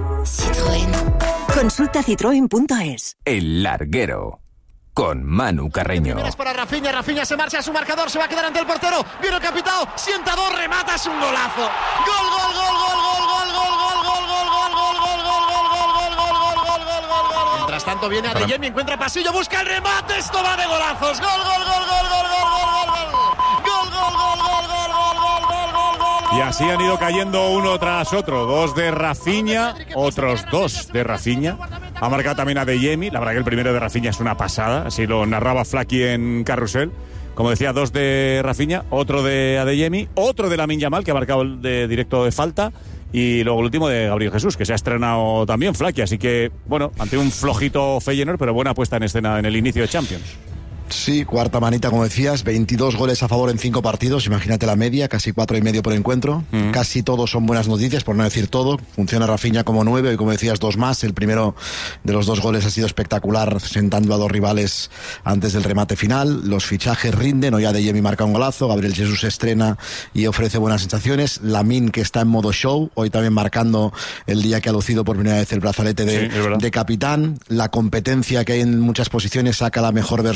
Speaker 12: Citroën. Consulta citroen.es.
Speaker 18: El Larguero. Con Manu Carreño.
Speaker 31: Para Rafinha, Rafinha se marcha a su marcador, se va a quedar ante el portero. Viene el capitán, sienta 2, remata, es un golazo. Gol, gol, gol, gol, gol, gol, gol, gol, gol, gol, gol, gol, gol, gol, gol, gol, gol, gol. Mientras tanto viene Adeyemi, encuentra pasillo, busca el remate, esto va de golazos. Gol, gol, gol, gol, gol, gol, gol, gol, gol. Gol, gol, gol, gol, gol, gol, gol, gol, gol.
Speaker 6: Y así han ido cayendo uno tras otro. 2 de Rafinha, otros 2 de Rafinha. Ha marcado también a Adeyemi. La verdad que el primero de Rafinha es una pasada. Así lo narraba Flaky en Carrusel. Como decía, 2 de Rafinha, otro de Adeyemi, otro de Lamine Yamal, que ha marcado el de directo de falta. Y luego el último de Gabriel Jesús, que se ha estrenado también Flaky. Así que, bueno, ante un flojito Feyenoord, pero buena puesta en escena en el inicio de Champions.
Speaker 19: Sí, cuarta manita, como decías, 22 goles a favor en 5 partidos, imagínate la media, casi 4,5 por encuentro. Casi todos son buenas noticias, por no decir todo. Funciona Rafinha como 9 y, como decías, 2 más. El primero de los 2 goles ha sido espectacular, sentando a 2 rivales antes del remate final. Los fichajes rinden, hoy Adeyemi marca un golazo, Gabriel Jesús se estrena y ofrece buenas sensaciones. Lamine, que está en modo show, hoy también marcando el día que ha lucido por primera vez el brazalete de capitán. La competencia que hay en muchas posiciones saca la mejor versión de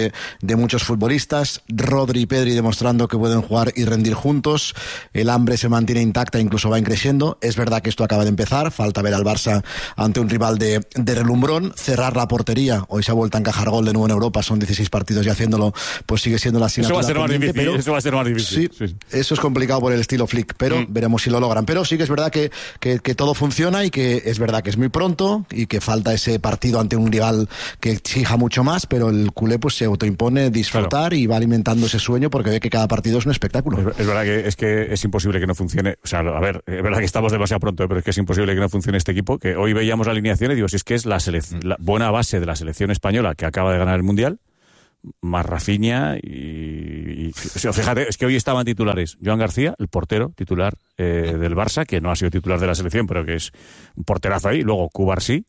Speaker 19: de muchos futbolistas. Rodri y Pedri demostrando que pueden jugar y rendir juntos. El hambre se mantiene intacta, incluso va creciendo. Es verdad que esto acaba de empezar, falta ver al Barça ante un rival de relumbrón, cerrar la portería. Hoy se ha vuelto a encajar gol de nuevo en Europa, son 16 partidos y haciéndolo, pues sigue siendo la asignatura.
Speaker 6: Eso va a ser más difícil.
Speaker 19: Sí, eso es complicado por el estilo Flick, pero veremos si lo logran. Pero sí que es verdad que todo funciona y que es verdad que es muy pronto y que falta ese partido ante un rival que exija mucho más, pero el culé pues se autoimpone disfrutar y va alimentando ese sueño porque ve que cada partido es un espectáculo.
Speaker 6: Es verdad que es imposible que no funcione. O sea, a ver, es verdad que estamos demasiado pronto, pero es que es imposible que no funcione este equipo, que hoy veíamos la alineación y digo, si es que es la buena base de la selección española que acaba de ganar el Mundial, más Rafinha y o sea, fíjate, es que hoy estaban titulares Joan García, el portero titular del Barça, que no ha sido titular de la selección, pero que es un porterazo ahí, luego Cubarsí,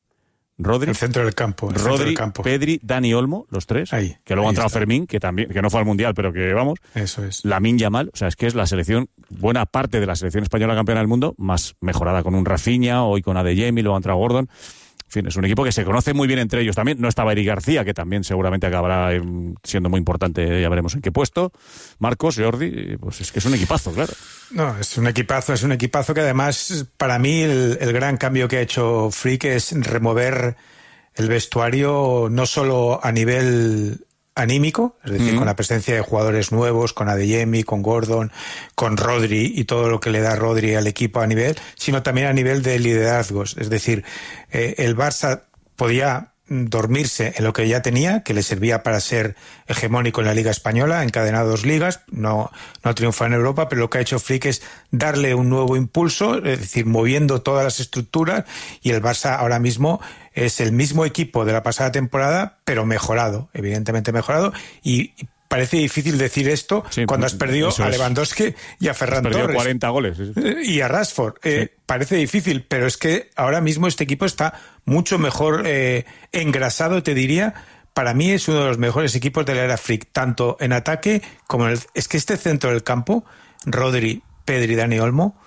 Speaker 6: Rodri,
Speaker 1: el centro del campo,
Speaker 6: Pedri, Dani Olmo, los tres,
Speaker 1: ahí,
Speaker 6: que luego ha entrado
Speaker 1: está
Speaker 6: Fermín, que no fue al Mundial, pero que vamos,
Speaker 1: eso es.
Speaker 6: Lamine Yamal, o sea, es que es la selección, buena parte de la selección española campeona del mundo, más mejorada con un Rafinha, hoy con Adeyemi, luego ha entrado Gordon. En fin, es un equipo que se conoce muy bien entre ellos también. No estaba Eric García, que también seguramente acabará siendo muy importante, ya veremos en qué puesto. Marcos, Jordi, pues es que es un equipazo, claro.
Speaker 1: No, es un equipazo que además, para mí, el gran cambio que ha hecho Flick es remover el vestuario no solo a nivel anímico, es decir, con la presencia de jugadores nuevos, con Adeyemi, con Gordon, con Rodri y todo lo que le da Rodri al equipo a nivel, sino también a nivel de liderazgos. Es decir, el Barça podía dormirse en lo que ya tenía, que le servía para ser hegemónico en la Liga Española, encadenar 2 ligas, no triunfar en Europa, pero lo que ha hecho Flick es darle un nuevo impulso, es decir, moviendo todas las estructuras, y el Barça ahora mismo es el mismo equipo de la pasada temporada, pero mejorado, evidentemente mejorado, y parece difícil decir esto cuando has perdido a Lewandowski y a Ferran Torres. Has perdido
Speaker 6: 40 goles.
Speaker 1: Y a Rashford. Parece difícil, pero es que ahora mismo este equipo está mucho mejor engrasado, te diría. Para mí es uno de los mejores equipos de la era Flick, tanto en ataque como en es que este centro del campo, Rodri, Pedri, Dani Olmo,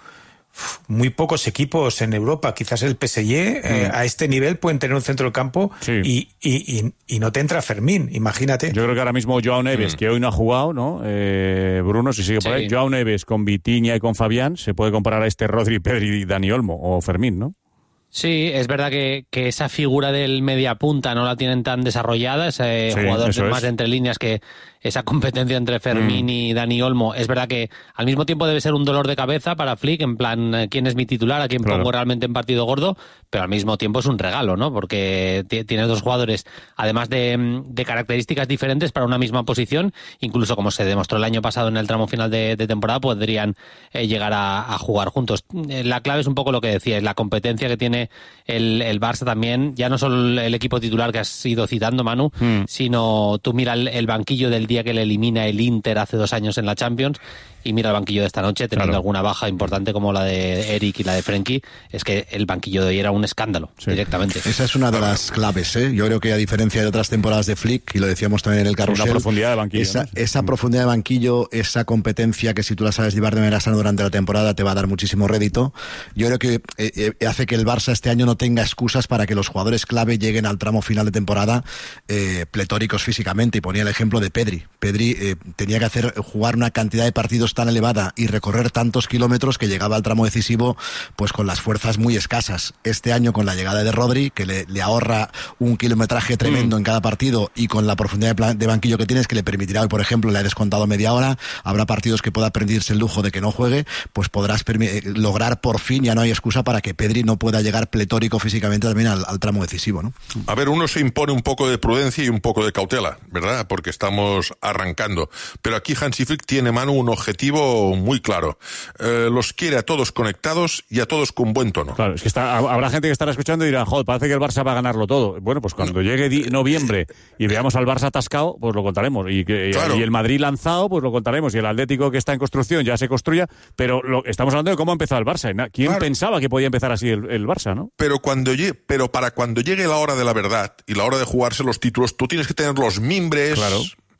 Speaker 1: muy pocos equipos en Europa, quizás el PSG a este nivel pueden tener un centro del campo y no te entra Fermín, imagínate.
Speaker 6: Yo creo que ahora mismo Joao Neves, que hoy no ha jugado, ¿no? Bruno, si sigue por ahí, Joao Neves con Vitinha y con Fabián se puede comparar a este Rodri, Pedri, Dani Olmo o Fermín, ¿no?
Speaker 3: Sí, es verdad que esa figura del mediapunta no la tienen tan desarrollada, ese jugador más de entre líneas, que esa competencia entre Fermín y Dani Olmo. Es verdad que al mismo tiempo debe ser un dolor de cabeza para Flick, en plan, ¿quién es mi titular? ¿A quién pongo realmente en partido gordo? Pero al mismo tiempo es un regalo, ¿no? Porque tienes 2 jugadores, además de características diferentes para una misma posición, incluso como se demostró el año pasado en el tramo final de temporada, podrían llegar a jugar juntos. La clave es un poco lo que decías, la competencia que tiene el Barça también, ya no solo el equipo titular que has ido citando, Manu, sino tú mira el banquillo del día que le elimina el Inter hace 2 años en la Champions y mira el banquillo de esta noche, teniendo alguna baja importante como la de Eric y la de Frenkie. Es que el banquillo de hoy era un escándalo, directamente.
Speaker 19: Esa es una de las claves, ¿eh? Yo creo que a diferencia de otras temporadas de Flick, y lo decíamos también en el carrusel,
Speaker 6: la profundidad de banquillo,
Speaker 19: esa profundidad de banquillo, esa competencia que si tú la sabes llevar de manera sana durante la temporada te va a dar muchísimo rédito. Yo creo que hace que el Barça este año no tenga excusas para que los jugadores clave lleguen al tramo final de temporada pletóricos físicamente, y ponía el ejemplo de Pedri. Pedri tenía que jugar una cantidad de partidos tan elevada y recorrer tantos kilómetros que llegaba al tramo decisivo pues con las fuerzas muy escasas. Este año, con la llegada de Rodri, que le ahorra un kilometraje tremendo en cada partido, y con la profundidad de banquillo que tienes, que le permitirá hoy, por ejemplo, le ha descontado media hora, habrá partidos que pueda permitirse el lujo de que no juegue, pues podrás lograr por fin, ya no hay excusa para que Pedri no pueda llegar pletórico físicamente también al tramo decisivo, ¿no?
Speaker 5: A ver, uno se impone un poco de prudencia y un poco de cautela, ¿verdad? Porque estamos arrancando. Pero aquí Hansi Flick tiene, Manu, un objetivo muy claro. Los quiere a todos conectados y a todos con buen tono.
Speaker 6: Claro, es que habrá gente que estará escuchando y dirá, joder, parece que el Barça va a ganarlo todo. Bueno, pues cuando llegue noviembre y veamos al Barça atascado, pues lo contaremos. Y el Madrid lanzado, pues lo contaremos. Y el Atlético, que está en construcción, ya se construya. Pero estamos hablando de cómo ha empezado el Barça. ¿Quién pensaba que podía empezar así el Barça, no?
Speaker 5: Pero para cuando llegue la hora de la verdad y la hora de jugarse los títulos, tú tienes que tener los mimbres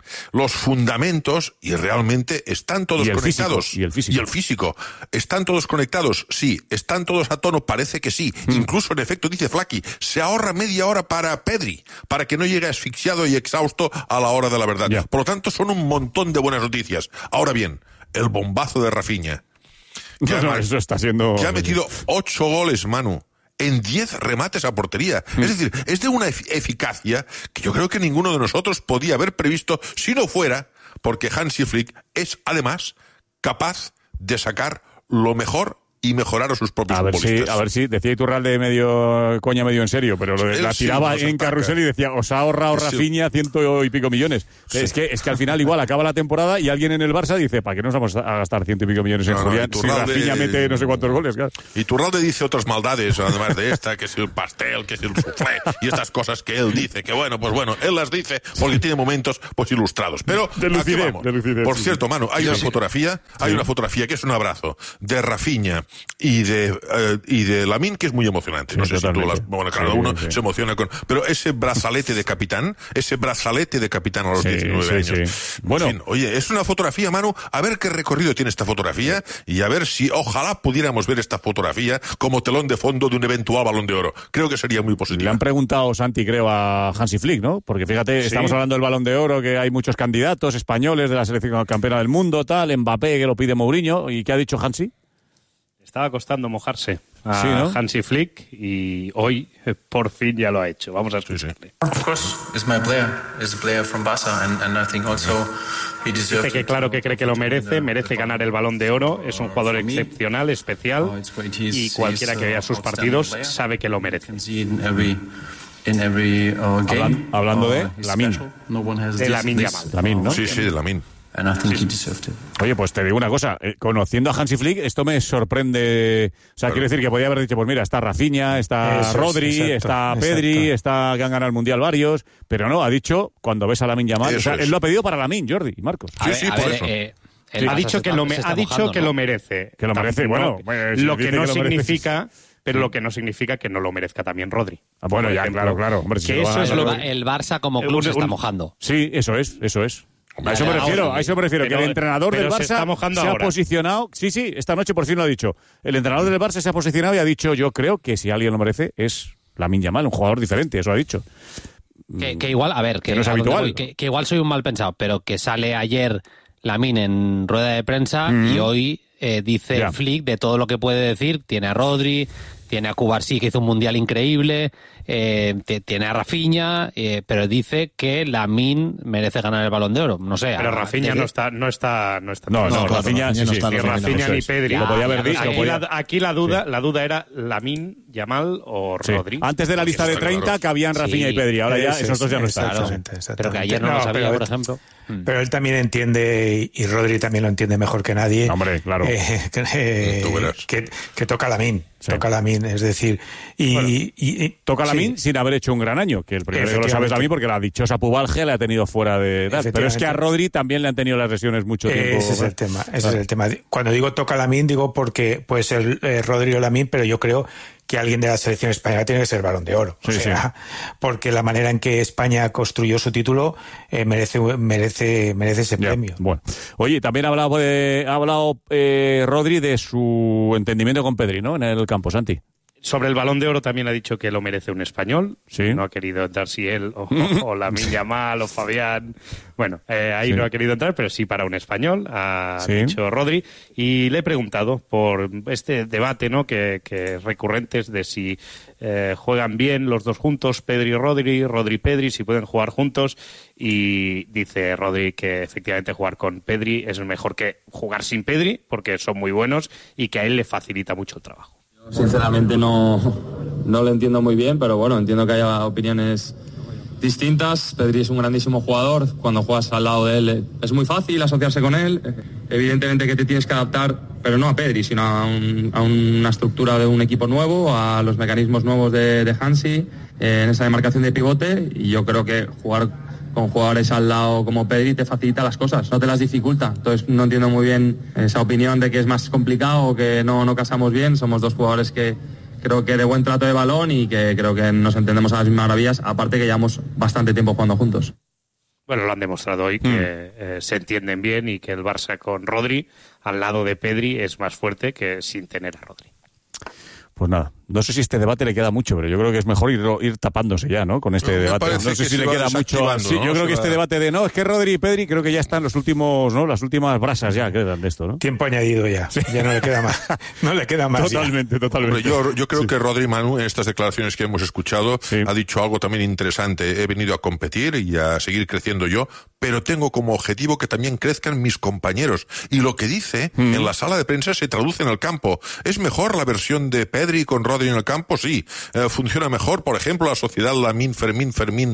Speaker 5: los fundamentos, y realmente están todos conectados.
Speaker 6: Y el
Speaker 5: físico. ¿Están todos conectados? Sí. ¿Están todos a tono? Parece que sí. Incluso, en efecto, dice Flaky, se ahorra media hora para Pedri, para que no llegue asfixiado y exhausto a la hora de la verdad.
Speaker 6: Ya.
Speaker 5: Por lo tanto, son un montón de buenas noticias. Ahora bien, el bombazo de Rafinha.
Speaker 6: Eso está siendo...
Speaker 5: Que ha metido 8 goles, Manu, en 10 remates a portería. Es decir, es de una eficacia que yo creo que ninguno de nosotros podía haber previsto si no fuera porque Hansi Flick es, además, capaz de sacar lo mejor y mejorar a sus propios futbolistas.
Speaker 6: A ver si decía Iturralde medio coña, medio en serio, pero la tiraba en carrusel y decía, os ha ahorrado Rafinha 100 y pico millones. Sí. Es que al final igual acaba la temporada y alguien en el Barça dice, ¿para qué nos vamos a gastar 100 y pico millones en Julián si Rafinha mete no sé cuántos goles? Claro.
Speaker 5: Iturralde dice otras maldades, además de esta, que es el pastel, que es el soufflé, y estas cosas que él dice, que bueno, él las dice porque tiene momentos pues ilustrados. Pero
Speaker 6: de lucidez.
Speaker 5: Por cierto, Manu, hay una fotografía que es un abrazo de Rafinha y de Lamine, que es muy emocionante. No sé si tú cada uno se emociona con... Pero ese brazalete de capitán a los 19 años. Sí.
Speaker 6: Bueno,
Speaker 5: en fin, oye, es una fotografía, Manu, a ver qué recorrido tiene esta fotografía y a ver si ojalá pudiéramos ver esta fotografía como telón de fondo de un eventual Balón de Oro. Creo que sería muy positivo.
Speaker 6: Le han preguntado, Santi, creo, a Hansi Flick, ¿no? Porque fíjate, estamos hablando del Balón de Oro, que hay muchos candidatos españoles de la selección campeona del mundo, tal, Mbappé, que lo pide Mourinho, ¿y qué ha dicho Hansi?
Speaker 8: Estaba costando mojarse a
Speaker 6: ¿no?
Speaker 8: Hansi Flick y hoy por fin ya lo ha hecho. Vamos a escucharle.
Speaker 11: Of course, it's my player. It's a player from Barca and I think also he deserves.
Speaker 8: Dice que claro que cree que lo merece ganar el Balón de Oro. Es un jugador excepcional, especial y cualquiera que vea sus partidos sabe que lo merece.
Speaker 6: Hablando de Lamine.
Speaker 8: De Lamine Yamal.
Speaker 6: Lamine, ¿no?
Speaker 5: Sí, de Lamine.
Speaker 11: And I think he deserved it.
Speaker 6: Oye, pues te digo una cosa, conociendo a Hansi Flick, esto me sorprende. O sea, quiero decir que podía haber dicho, pues mira, está Rafinha, está Rodri, está Pedri, está que han ganado el Mundial varios, pero no, ha dicho, cuando ves a Lamine Yamal, o sea, él lo ha pedido para Lamine, Jordi y Marcos.
Speaker 5: Por eso.
Speaker 8: Ha dicho que lo merece.
Speaker 6: Que lo merece, bueno.
Speaker 8: Lo que no significa... Pero lo que no significa que no lo merezca también Rodri.
Speaker 6: Bueno, ya, claro. Hombre,
Speaker 3: que eso es el Barça como club se está mojando.
Speaker 6: Sí, eso es. A eso me refiero, que el entrenador del Barça se ha posicionado. Sí, esta noche por fin lo ha dicho. El entrenador del Barça se ha posicionado y ha dicho, yo creo que si alguien lo merece es Lamine Yamal, un jugador diferente, eso ha dicho.
Speaker 3: Que igual, a ver, que
Speaker 6: no es habitual.
Speaker 3: Que igual soy un mal pensado, pero que sale ayer Lamine en rueda de prensa y hoy dice Flick de todo lo que puede decir. Tiene a Rodri, tiene a Cubarsí, que hizo un mundial increíble, tiene a Rafinha, pero dice que Lamine merece ganar el Balón de Oro. No sé.
Speaker 8: Pero Rafinha no está.
Speaker 6: No, Rafinha
Speaker 8: ni Rafinha ni Pedri.
Speaker 6: Lo podía haber dicho.
Speaker 8: Aquí la duda era Lamine, Yamal o Rodri.
Speaker 6: Antes de la lista de 30 cabían Rafinha y Pedri. Ahora ya esos dos ya no están.
Speaker 3: Pero que ayer no lo sabía, por ejemplo.
Speaker 1: Pero él también entiende, y Rodri también lo entiende mejor que nadie.
Speaker 6: Hombre, claro.
Speaker 1: Que toca Lamine. Sí. Toca Lamine, es decir,
Speaker 6: toca Lamine sin haber hecho un gran año, que el primero lo sabes Lamine porque la dichosa pubalgia le ha tenido fuera de edad, pero es que a Rodri también le han tenido las lesiones mucho tiempo.
Speaker 1: Ese es el tema. Cuando digo toca Lamine, digo porque puede ser Rodri o Lamine, pero yo creo que alguien de la selección española tiene que ser Balón de Oro. Porque la manera en que España construyó su título merece ese premio.
Speaker 6: Bueno, oye, también ha hablado Rodri de su entendimiento con Pedri, ¿no? En el campo, Santi.
Speaker 8: Sobre el Balón de Oro también ha dicho que lo merece un español.
Speaker 6: Sí.
Speaker 8: No ha querido entrar si él o Lamine Yamal o Fabián. Bueno, ahí no ha querido entrar, pero sí para un español, ha dicho Rodri. Y le he preguntado por este debate, ¿no? que recurrentes de si juegan bien los dos juntos, Pedri y Rodri, Rodri y Pedri, si pueden jugar juntos. Y dice Rodri que efectivamente jugar con Pedri es mejor que jugar sin Pedri, porque son muy buenos y que a él le facilita mucho el trabajo.
Speaker 15: Sinceramente no lo entiendo muy bien, pero bueno, entiendo que haya opiniones distintas. Pedri es un grandísimo jugador, cuando juegas al lado de él es muy fácil asociarse con él. Evidentemente que te tienes que adaptar, pero no a Pedri, sino a una estructura de un equipo nuevo, a los mecanismos nuevos de Hansi, en esa demarcación de pivote, y yo creo que jugar con jugadores al lado como Pedri te facilita las cosas, no te las dificulta. Entonces no entiendo muy bien esa opinión de que es más complicado o que no casamos bien. Somos dos jugadores que creo que de buen trato de balón y que creo que nos entendemos a las mismas maravillas, aparte que llevamos bastante tiempo jugando juntos.
Speaker 8: Bueno, lo han demostrado hoy, que se entienden bien y que el Barça con Rodri al lado de Pedri es más fuerte que sin tener a Rodri.
Speaker 6: Pues nada, no sé si este debate le queda mucho, pero yo creo que es mejor ir tapándose ya, ¿no? Con este debate. No sé si le queda mucho. Sí, ¿no? Yo creo que este debate de es que Rodri y Pedri creo que ya están los últimos, ¿no? Las últimas brasas ya quedan de esto, ¿no?
Speaker 1: Tiempo añadido ya. Sí. Ya no le queda más. No le queda más.
Speaker 6: Totalmente.
Speaker 5: Hombre, yo creo que Rodri, Manu, en estas declaraciones que hemos escuchado, ha dicho algo también interesante. He venido a competir y a seguir creciendo yo, pero tengo como objetivo que también crezcan mis compañeros. Y lo que dice en la sala de prensa se traduce en el campo. ¿Es mejor la versión de Pedri con Rodri en el campo? Sí. ¿Funciona mejor, por ejemplo, la sociedad Lamine Fermín?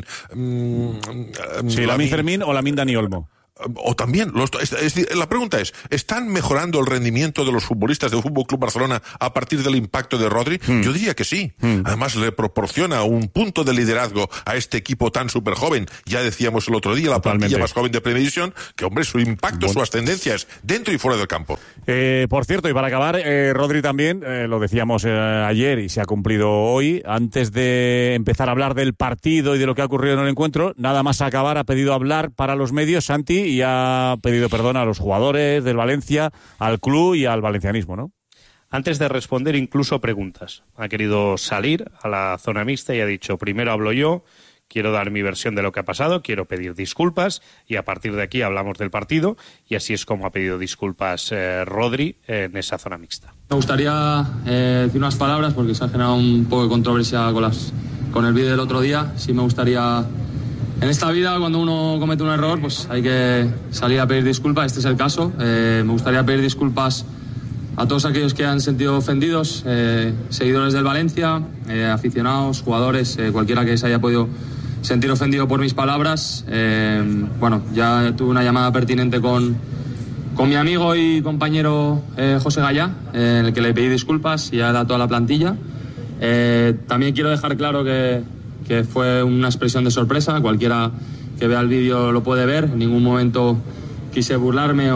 Speaker 6: Lamine Fermín o Lamine Dani Olmo.
Speaker 5: O también, la pregunta es, ¿están mejorando el rendimiento de los futbolistas del Fútbol Club Barcelona a partir del impacto de Rodri? Yo diría que sí. Además, le proporciona un punto de liderazgo a este equipo tan súper joven. Ya decíamos el otro día, la plantilla más joven de Primera División, que, hombre, su impacto, su ascendencia es dentro y fuera del campo.
Speaker 6: Por cierto, y para acabar, Rodri también, lo decíamos ayer y se ha cumplido hoy, antes de empezar a hablar del partido y de lo que ha ocurrido en el encuentro, nada más acabar, ha pedido hablar para los medios, Santi, y ha pedido perdón a los jugadores del Valencia, al club y al valencianismo, ¿no?
Speaker 8: Antes de responder incluso preguntas, ha querido salir a la zona mixta y ha dicho, primero hablo yo, quiero dar mi versión de lo que ha pasado, quiero pedir disculpas y a partir de aquí hablamos del partido y así es como ha pedido disculpas Rodri en esa zona mixta.
Speaker 15: Me gustaría decir unas palabras porque se ha generado un poco de controversia con el vídeo del otro día. Sí me gustaría... En esta vida, cuando uno comete un error, pues hay que salir a pedir disculpas. Este es el caso. Me gustaría pedir disculpas a todos aquellos que han sentido ofendidos, seguidores del Valencia, aficionados, jugadores, cualquiera que se haya podido sentir ofendido por mis palabras. Ya tuve una llamada pertinente con mi amigo y compañero José Gallá, en el que le pedí disculpas y a toda la plantilla. También quiero dejar claro que fue una expresión de sorpresa. Cualquiera que vea el vídeo lo puede ver. En ningún momento quise burlarme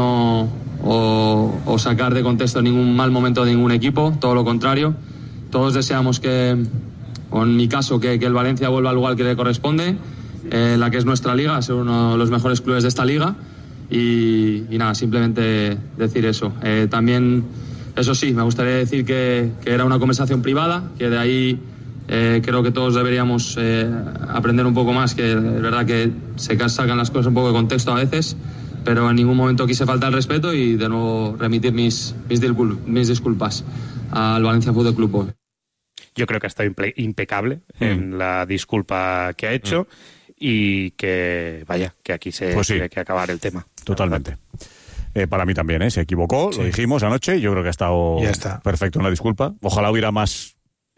Speaker 15: o sacar de contexto ningún mal momento de ningún equipo, todo lo contrario. Todos deseamos o en mi caso, que el Valencia vuelva al lugar que le corresponde, la que es nuestra liga, ser uno de los mejores clubes de esta liga. Y nada, simplemente decir eso. También, eso sí, me gustaría decir que era una conversación privada, que de ahí... creo que todos deberíamos aprender un poco más, que es verdad que se sacan las cosas un poco de contexto a veces, pero en ningún momento quise faltar el respeto y de nuevo remitir mis disculpas al Valencia Fútbol Club.
Speaker 8: Yo creo que ha estado impecable en la disculpa que ha hecho y que, que aquí tiene que acabar el tema.
Speaker 6: Totalmente. Para mí también, se equivocó, lo dijimos anoche y yo creo que ha estado perfecto en la disculpa. Ojalá hubiera más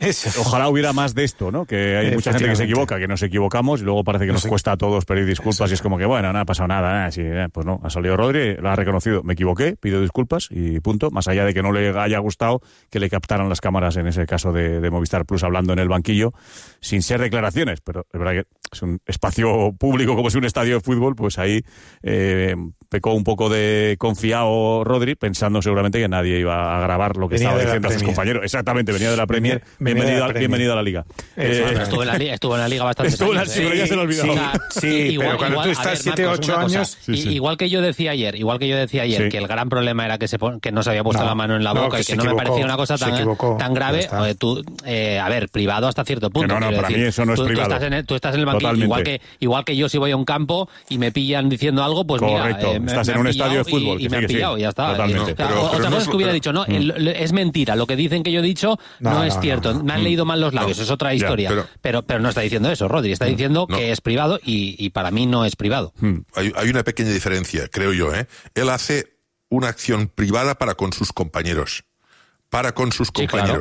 Speaker 6: de esto, ¿no? Que hay mucha gente que se equivoca, que nos equivocamos y luego parece que nos cuesta a todos pedir disculpas y es como que, bueno, no ha pasado nada, pues no, ha salido Rodri, lo ha reconocido, me equivoqué, pido disculpas y punto, más allá de que no le haya gustado que le captaran las cámaras en ese caso de Movistar Plus hablando en el banquillo, sin ser declaraciones, pero es verdad que es un espacio público como es un estadio de fútbol, pues ahí pecó un poco de confiado Rodri, pensando seguramente que nadie iba a grabar lo que estaba diciendo a sus compañeros. Exactamente, venía de la Premier. Bienvenido a la Liga.
Speaker 3: Estuvo en la Liga bastante años.
Speaker 6: Sí, pero ya se lo olvidó.
Speaker 1: Sí, pero cuando tú estás 7 o 8 años...
Speaker 3: Igual que yo decía ayer, que el gran problema era que no se había puesto la mano en la boca y que no me parecía una cosa tan grave. Privado hasta cierto punto.
Speaker 6: Para mí eso no es privado.
Speaker 3: Tú estás en el banquillo, igual que yo si voy a un campo y me pillan diciendo algo, pues
Speaker 6: correcto. Estás en un estadio de fútbol.
Speaker 3: Y me han pillado y ya está.
Speaker 6: Otra
Speaker 3: cosa es que hubiera dicho, es mentira, lo que dicen que yo he dicho no es cierto. Me han leído mal los labios, es otra historia. Pero no está diciendo eso, Rodri. Está diciendo que es privado y para mí no es privado.
Speaker 5: Hay una pequeña diferencia, creo yo. Él hace una acción privada para con sus compañeros. Sí, claro.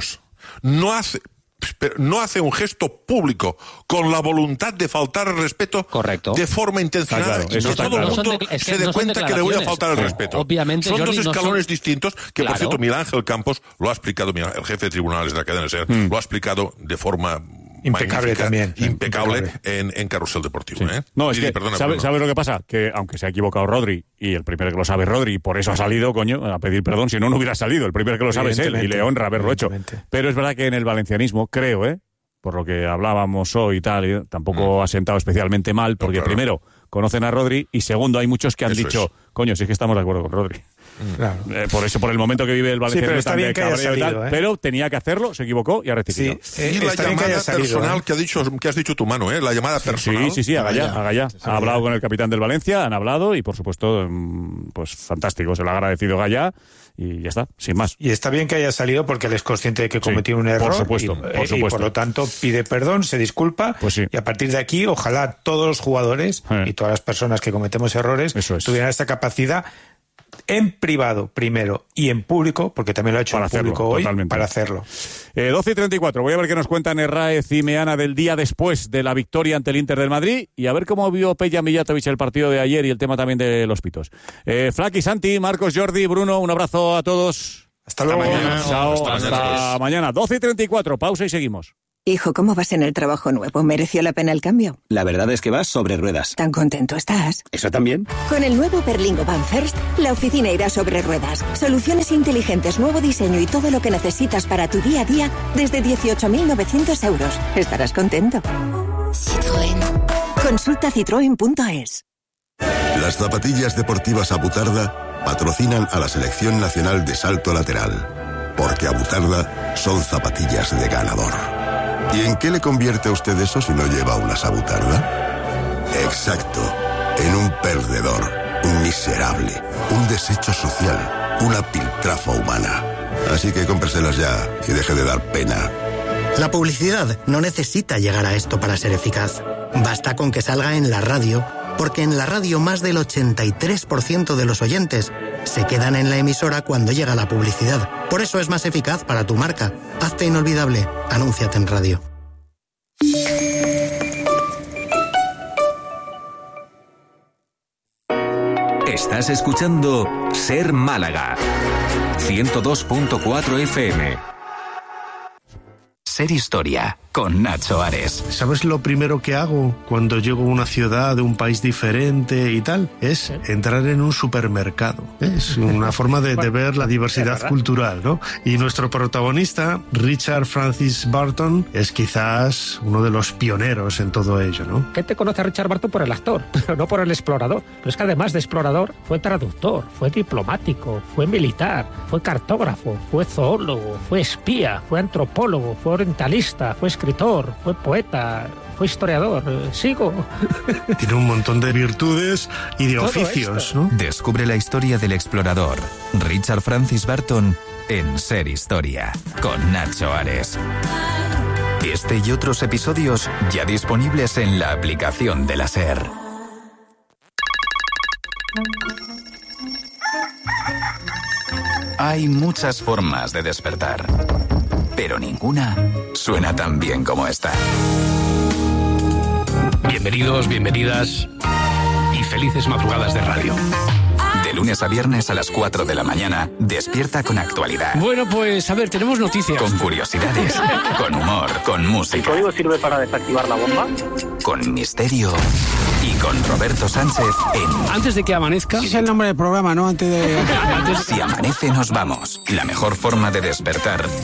Speaker 5: No hace un gesto público con la voluntad de faltar al respeto de forma intencionada y que todo el mundo se dé cuenta que le voy a faltar al respeto.
Speaker 3: Obviamente,
Speaker 5: son dos escalones distintos que, por cierto, Miguel Ángel Campos lo ha explicado, el jefe de tribunales de la cadena SER, lo ha explicado de forma
Speaker 1: impecable también.
Speaker 5: Impecable en Carrusel Deportivo.
Speaker 6: Sí. No, es que, ¿sabes lo que pasa? Que aunque se ha equivocado Rodri, y el primero que lo sabe Rodri, y por eso ha salido, a pedir perdón, si no hubiera salido. El primero que lo sabe es él, y le honra haberlo hecho. Pero es verdad que en el valencianismo, creo, por lo que hablábamos hoy y tal, tampoco ha sentado especialmente mal, porque primero, conocen a Rodri, y segundo, hay muchos que han dicho, coño, sí que estamos de acuerdo con Rodri.
Speaker 1: Claro.
Speaker 6: Por eso, por el momento que vive el Valencia,
Speaker 1: pero está bien que haya salido,
Speaker 6: pero tenía que hacerlo, se equivocó y ha rectificado.
Speaker 5: Y la llamada personal que has dicho tú, Manu, la llamada personal.
Speaker 6: Sí, haga ya. Ha hablado con el capitán del Valencia, han hablado y, por supuesto, pues fantástico, se lo ha agradecido Gaya y ya está, sin más.
Speaker 1: Y está bien que haya salido porque él es consciente de que cometió un error.
Speaker 6: Por supuesto.
Speaker 1: Y por lo tanto pide perdón, se disculpa, y a partir de aquí, ojalá todos los jugadores y todas las personas que cometemos errores tuvieran esta capacidad en privado primero y en público, porque también lo ha hecho en público hoy, para hacerlo.
Speaker 6: 12:34, voy a ver qué nos cuentan Herráez y Meana del día después de la victoria ante el Inter del Madrid y a ver cómo vio Peja Mijatovic el partido de ayer y el tema también de los pitos. Flaki, Santi, Marcos, Jordi, Bruno, un abrazo a todos.
Speaker 1: Hasta luego.
Speaker 6: Hasta mañana. 12:34, pausa y seguimos.
Speaker 12: Hijo, ¿cómo vas en el trabajo nuevo? ¿Mereció la pena el cambio?
Speaker 2: La verdad es que vas sobre ruedas.
Speaker 12: ¿Tan contento estás?
Speaker 2: ¿Eso también?
Speaker 12: Con el nuevo Berlingo Van First, la oficina irá sobre ruedas. Soluciones inteligentes, nuevo diseño y todo lo que necesitas para tu día a día desde 18.900 euros. Estarás contento. Citroën. Consulta citroen.es.
Speaker 16: Las zapatillas deportivas Abutarda patrocinan a la Selección Nacional de Salto Lateral. Porque Abutarda son zapatillas de ganador. ¿Y en qué le convierte a usted eso si no lleva una Abutarda? Exacto, en un perdedor, un miserable, un desecho social, una piltrafa humana. Así que cómpreselas ya y deje de dar pena.
Speaker 17: La publicidad no necesita llegar a esto para ser eficaz. Basta con que salga en la radio, porque en la radio más del 83% de los oyentes se quedan en la emisora cuando llega la publicidad. Por eso es más eficaz para tu marca. Hazte inolvidable. Anúnciate en radio.
Speaker 18: Estás escuchando Ser Málaga 102.4 FM. Ser Historia con Nacho Ares.
Speaker 20: ¿Sabes lo primero que hago cuando llego a una ciudad de un país diferente y tal? Es entrar en un supermercado. Es una forma de ver la diversidad cultural, ¿no? Y nuestro protagonista, Richard Francis Burton, es quizás uno de los pioneros en todo ello, ¿no?
Speaker 21: Gente conoce a Richard Burton por el actor, pero no por el explorador. Pero es que además de explorador, fue traductor, fue diplomático, fue militar, fue cartógrafo, fue zoólogo, fue espía, fue antropólogo, fue orientalista, fue escritor, fue poeta, fue historiador. Sigo.
Speaker 20: Tiene un montón de virtudes y de
Speaker 21: todo
Speaker 20: oficios,
Speaker 21: esto,
Speaker 20: ¿no?
Speaker 18: Descubre la historia del explorador Richard Francis Burton en Ser Historia con Nacho Ares. Este y otros episodios ya disponibles en la aplicación de la SER. Hay muchas formas de despertar, pero ninguna suena tan bien como esta.
Speaker 22: Bienvenidos, bienvenidas y felices madrugadas de radio.
Speaker 18: De lunes a viernes a las 4 de la mañana, despierta con actualidad.
Speaker 22: Bueno, pues a ver, tenemos noticias.
Speaker 18: Con curiosidades, con humor, con música.
Speaker 20: ¿El código sirve para desactivar la bomba?
Speaker 18: Con misterio y con Roberto Sánchez en...
Speaker 22: Antes de que amanezca...
Speaker 20: Ese es el nombre del programa, ¿no?
Speaker 18: Si amanece nos vamos. La mejor forma de despertar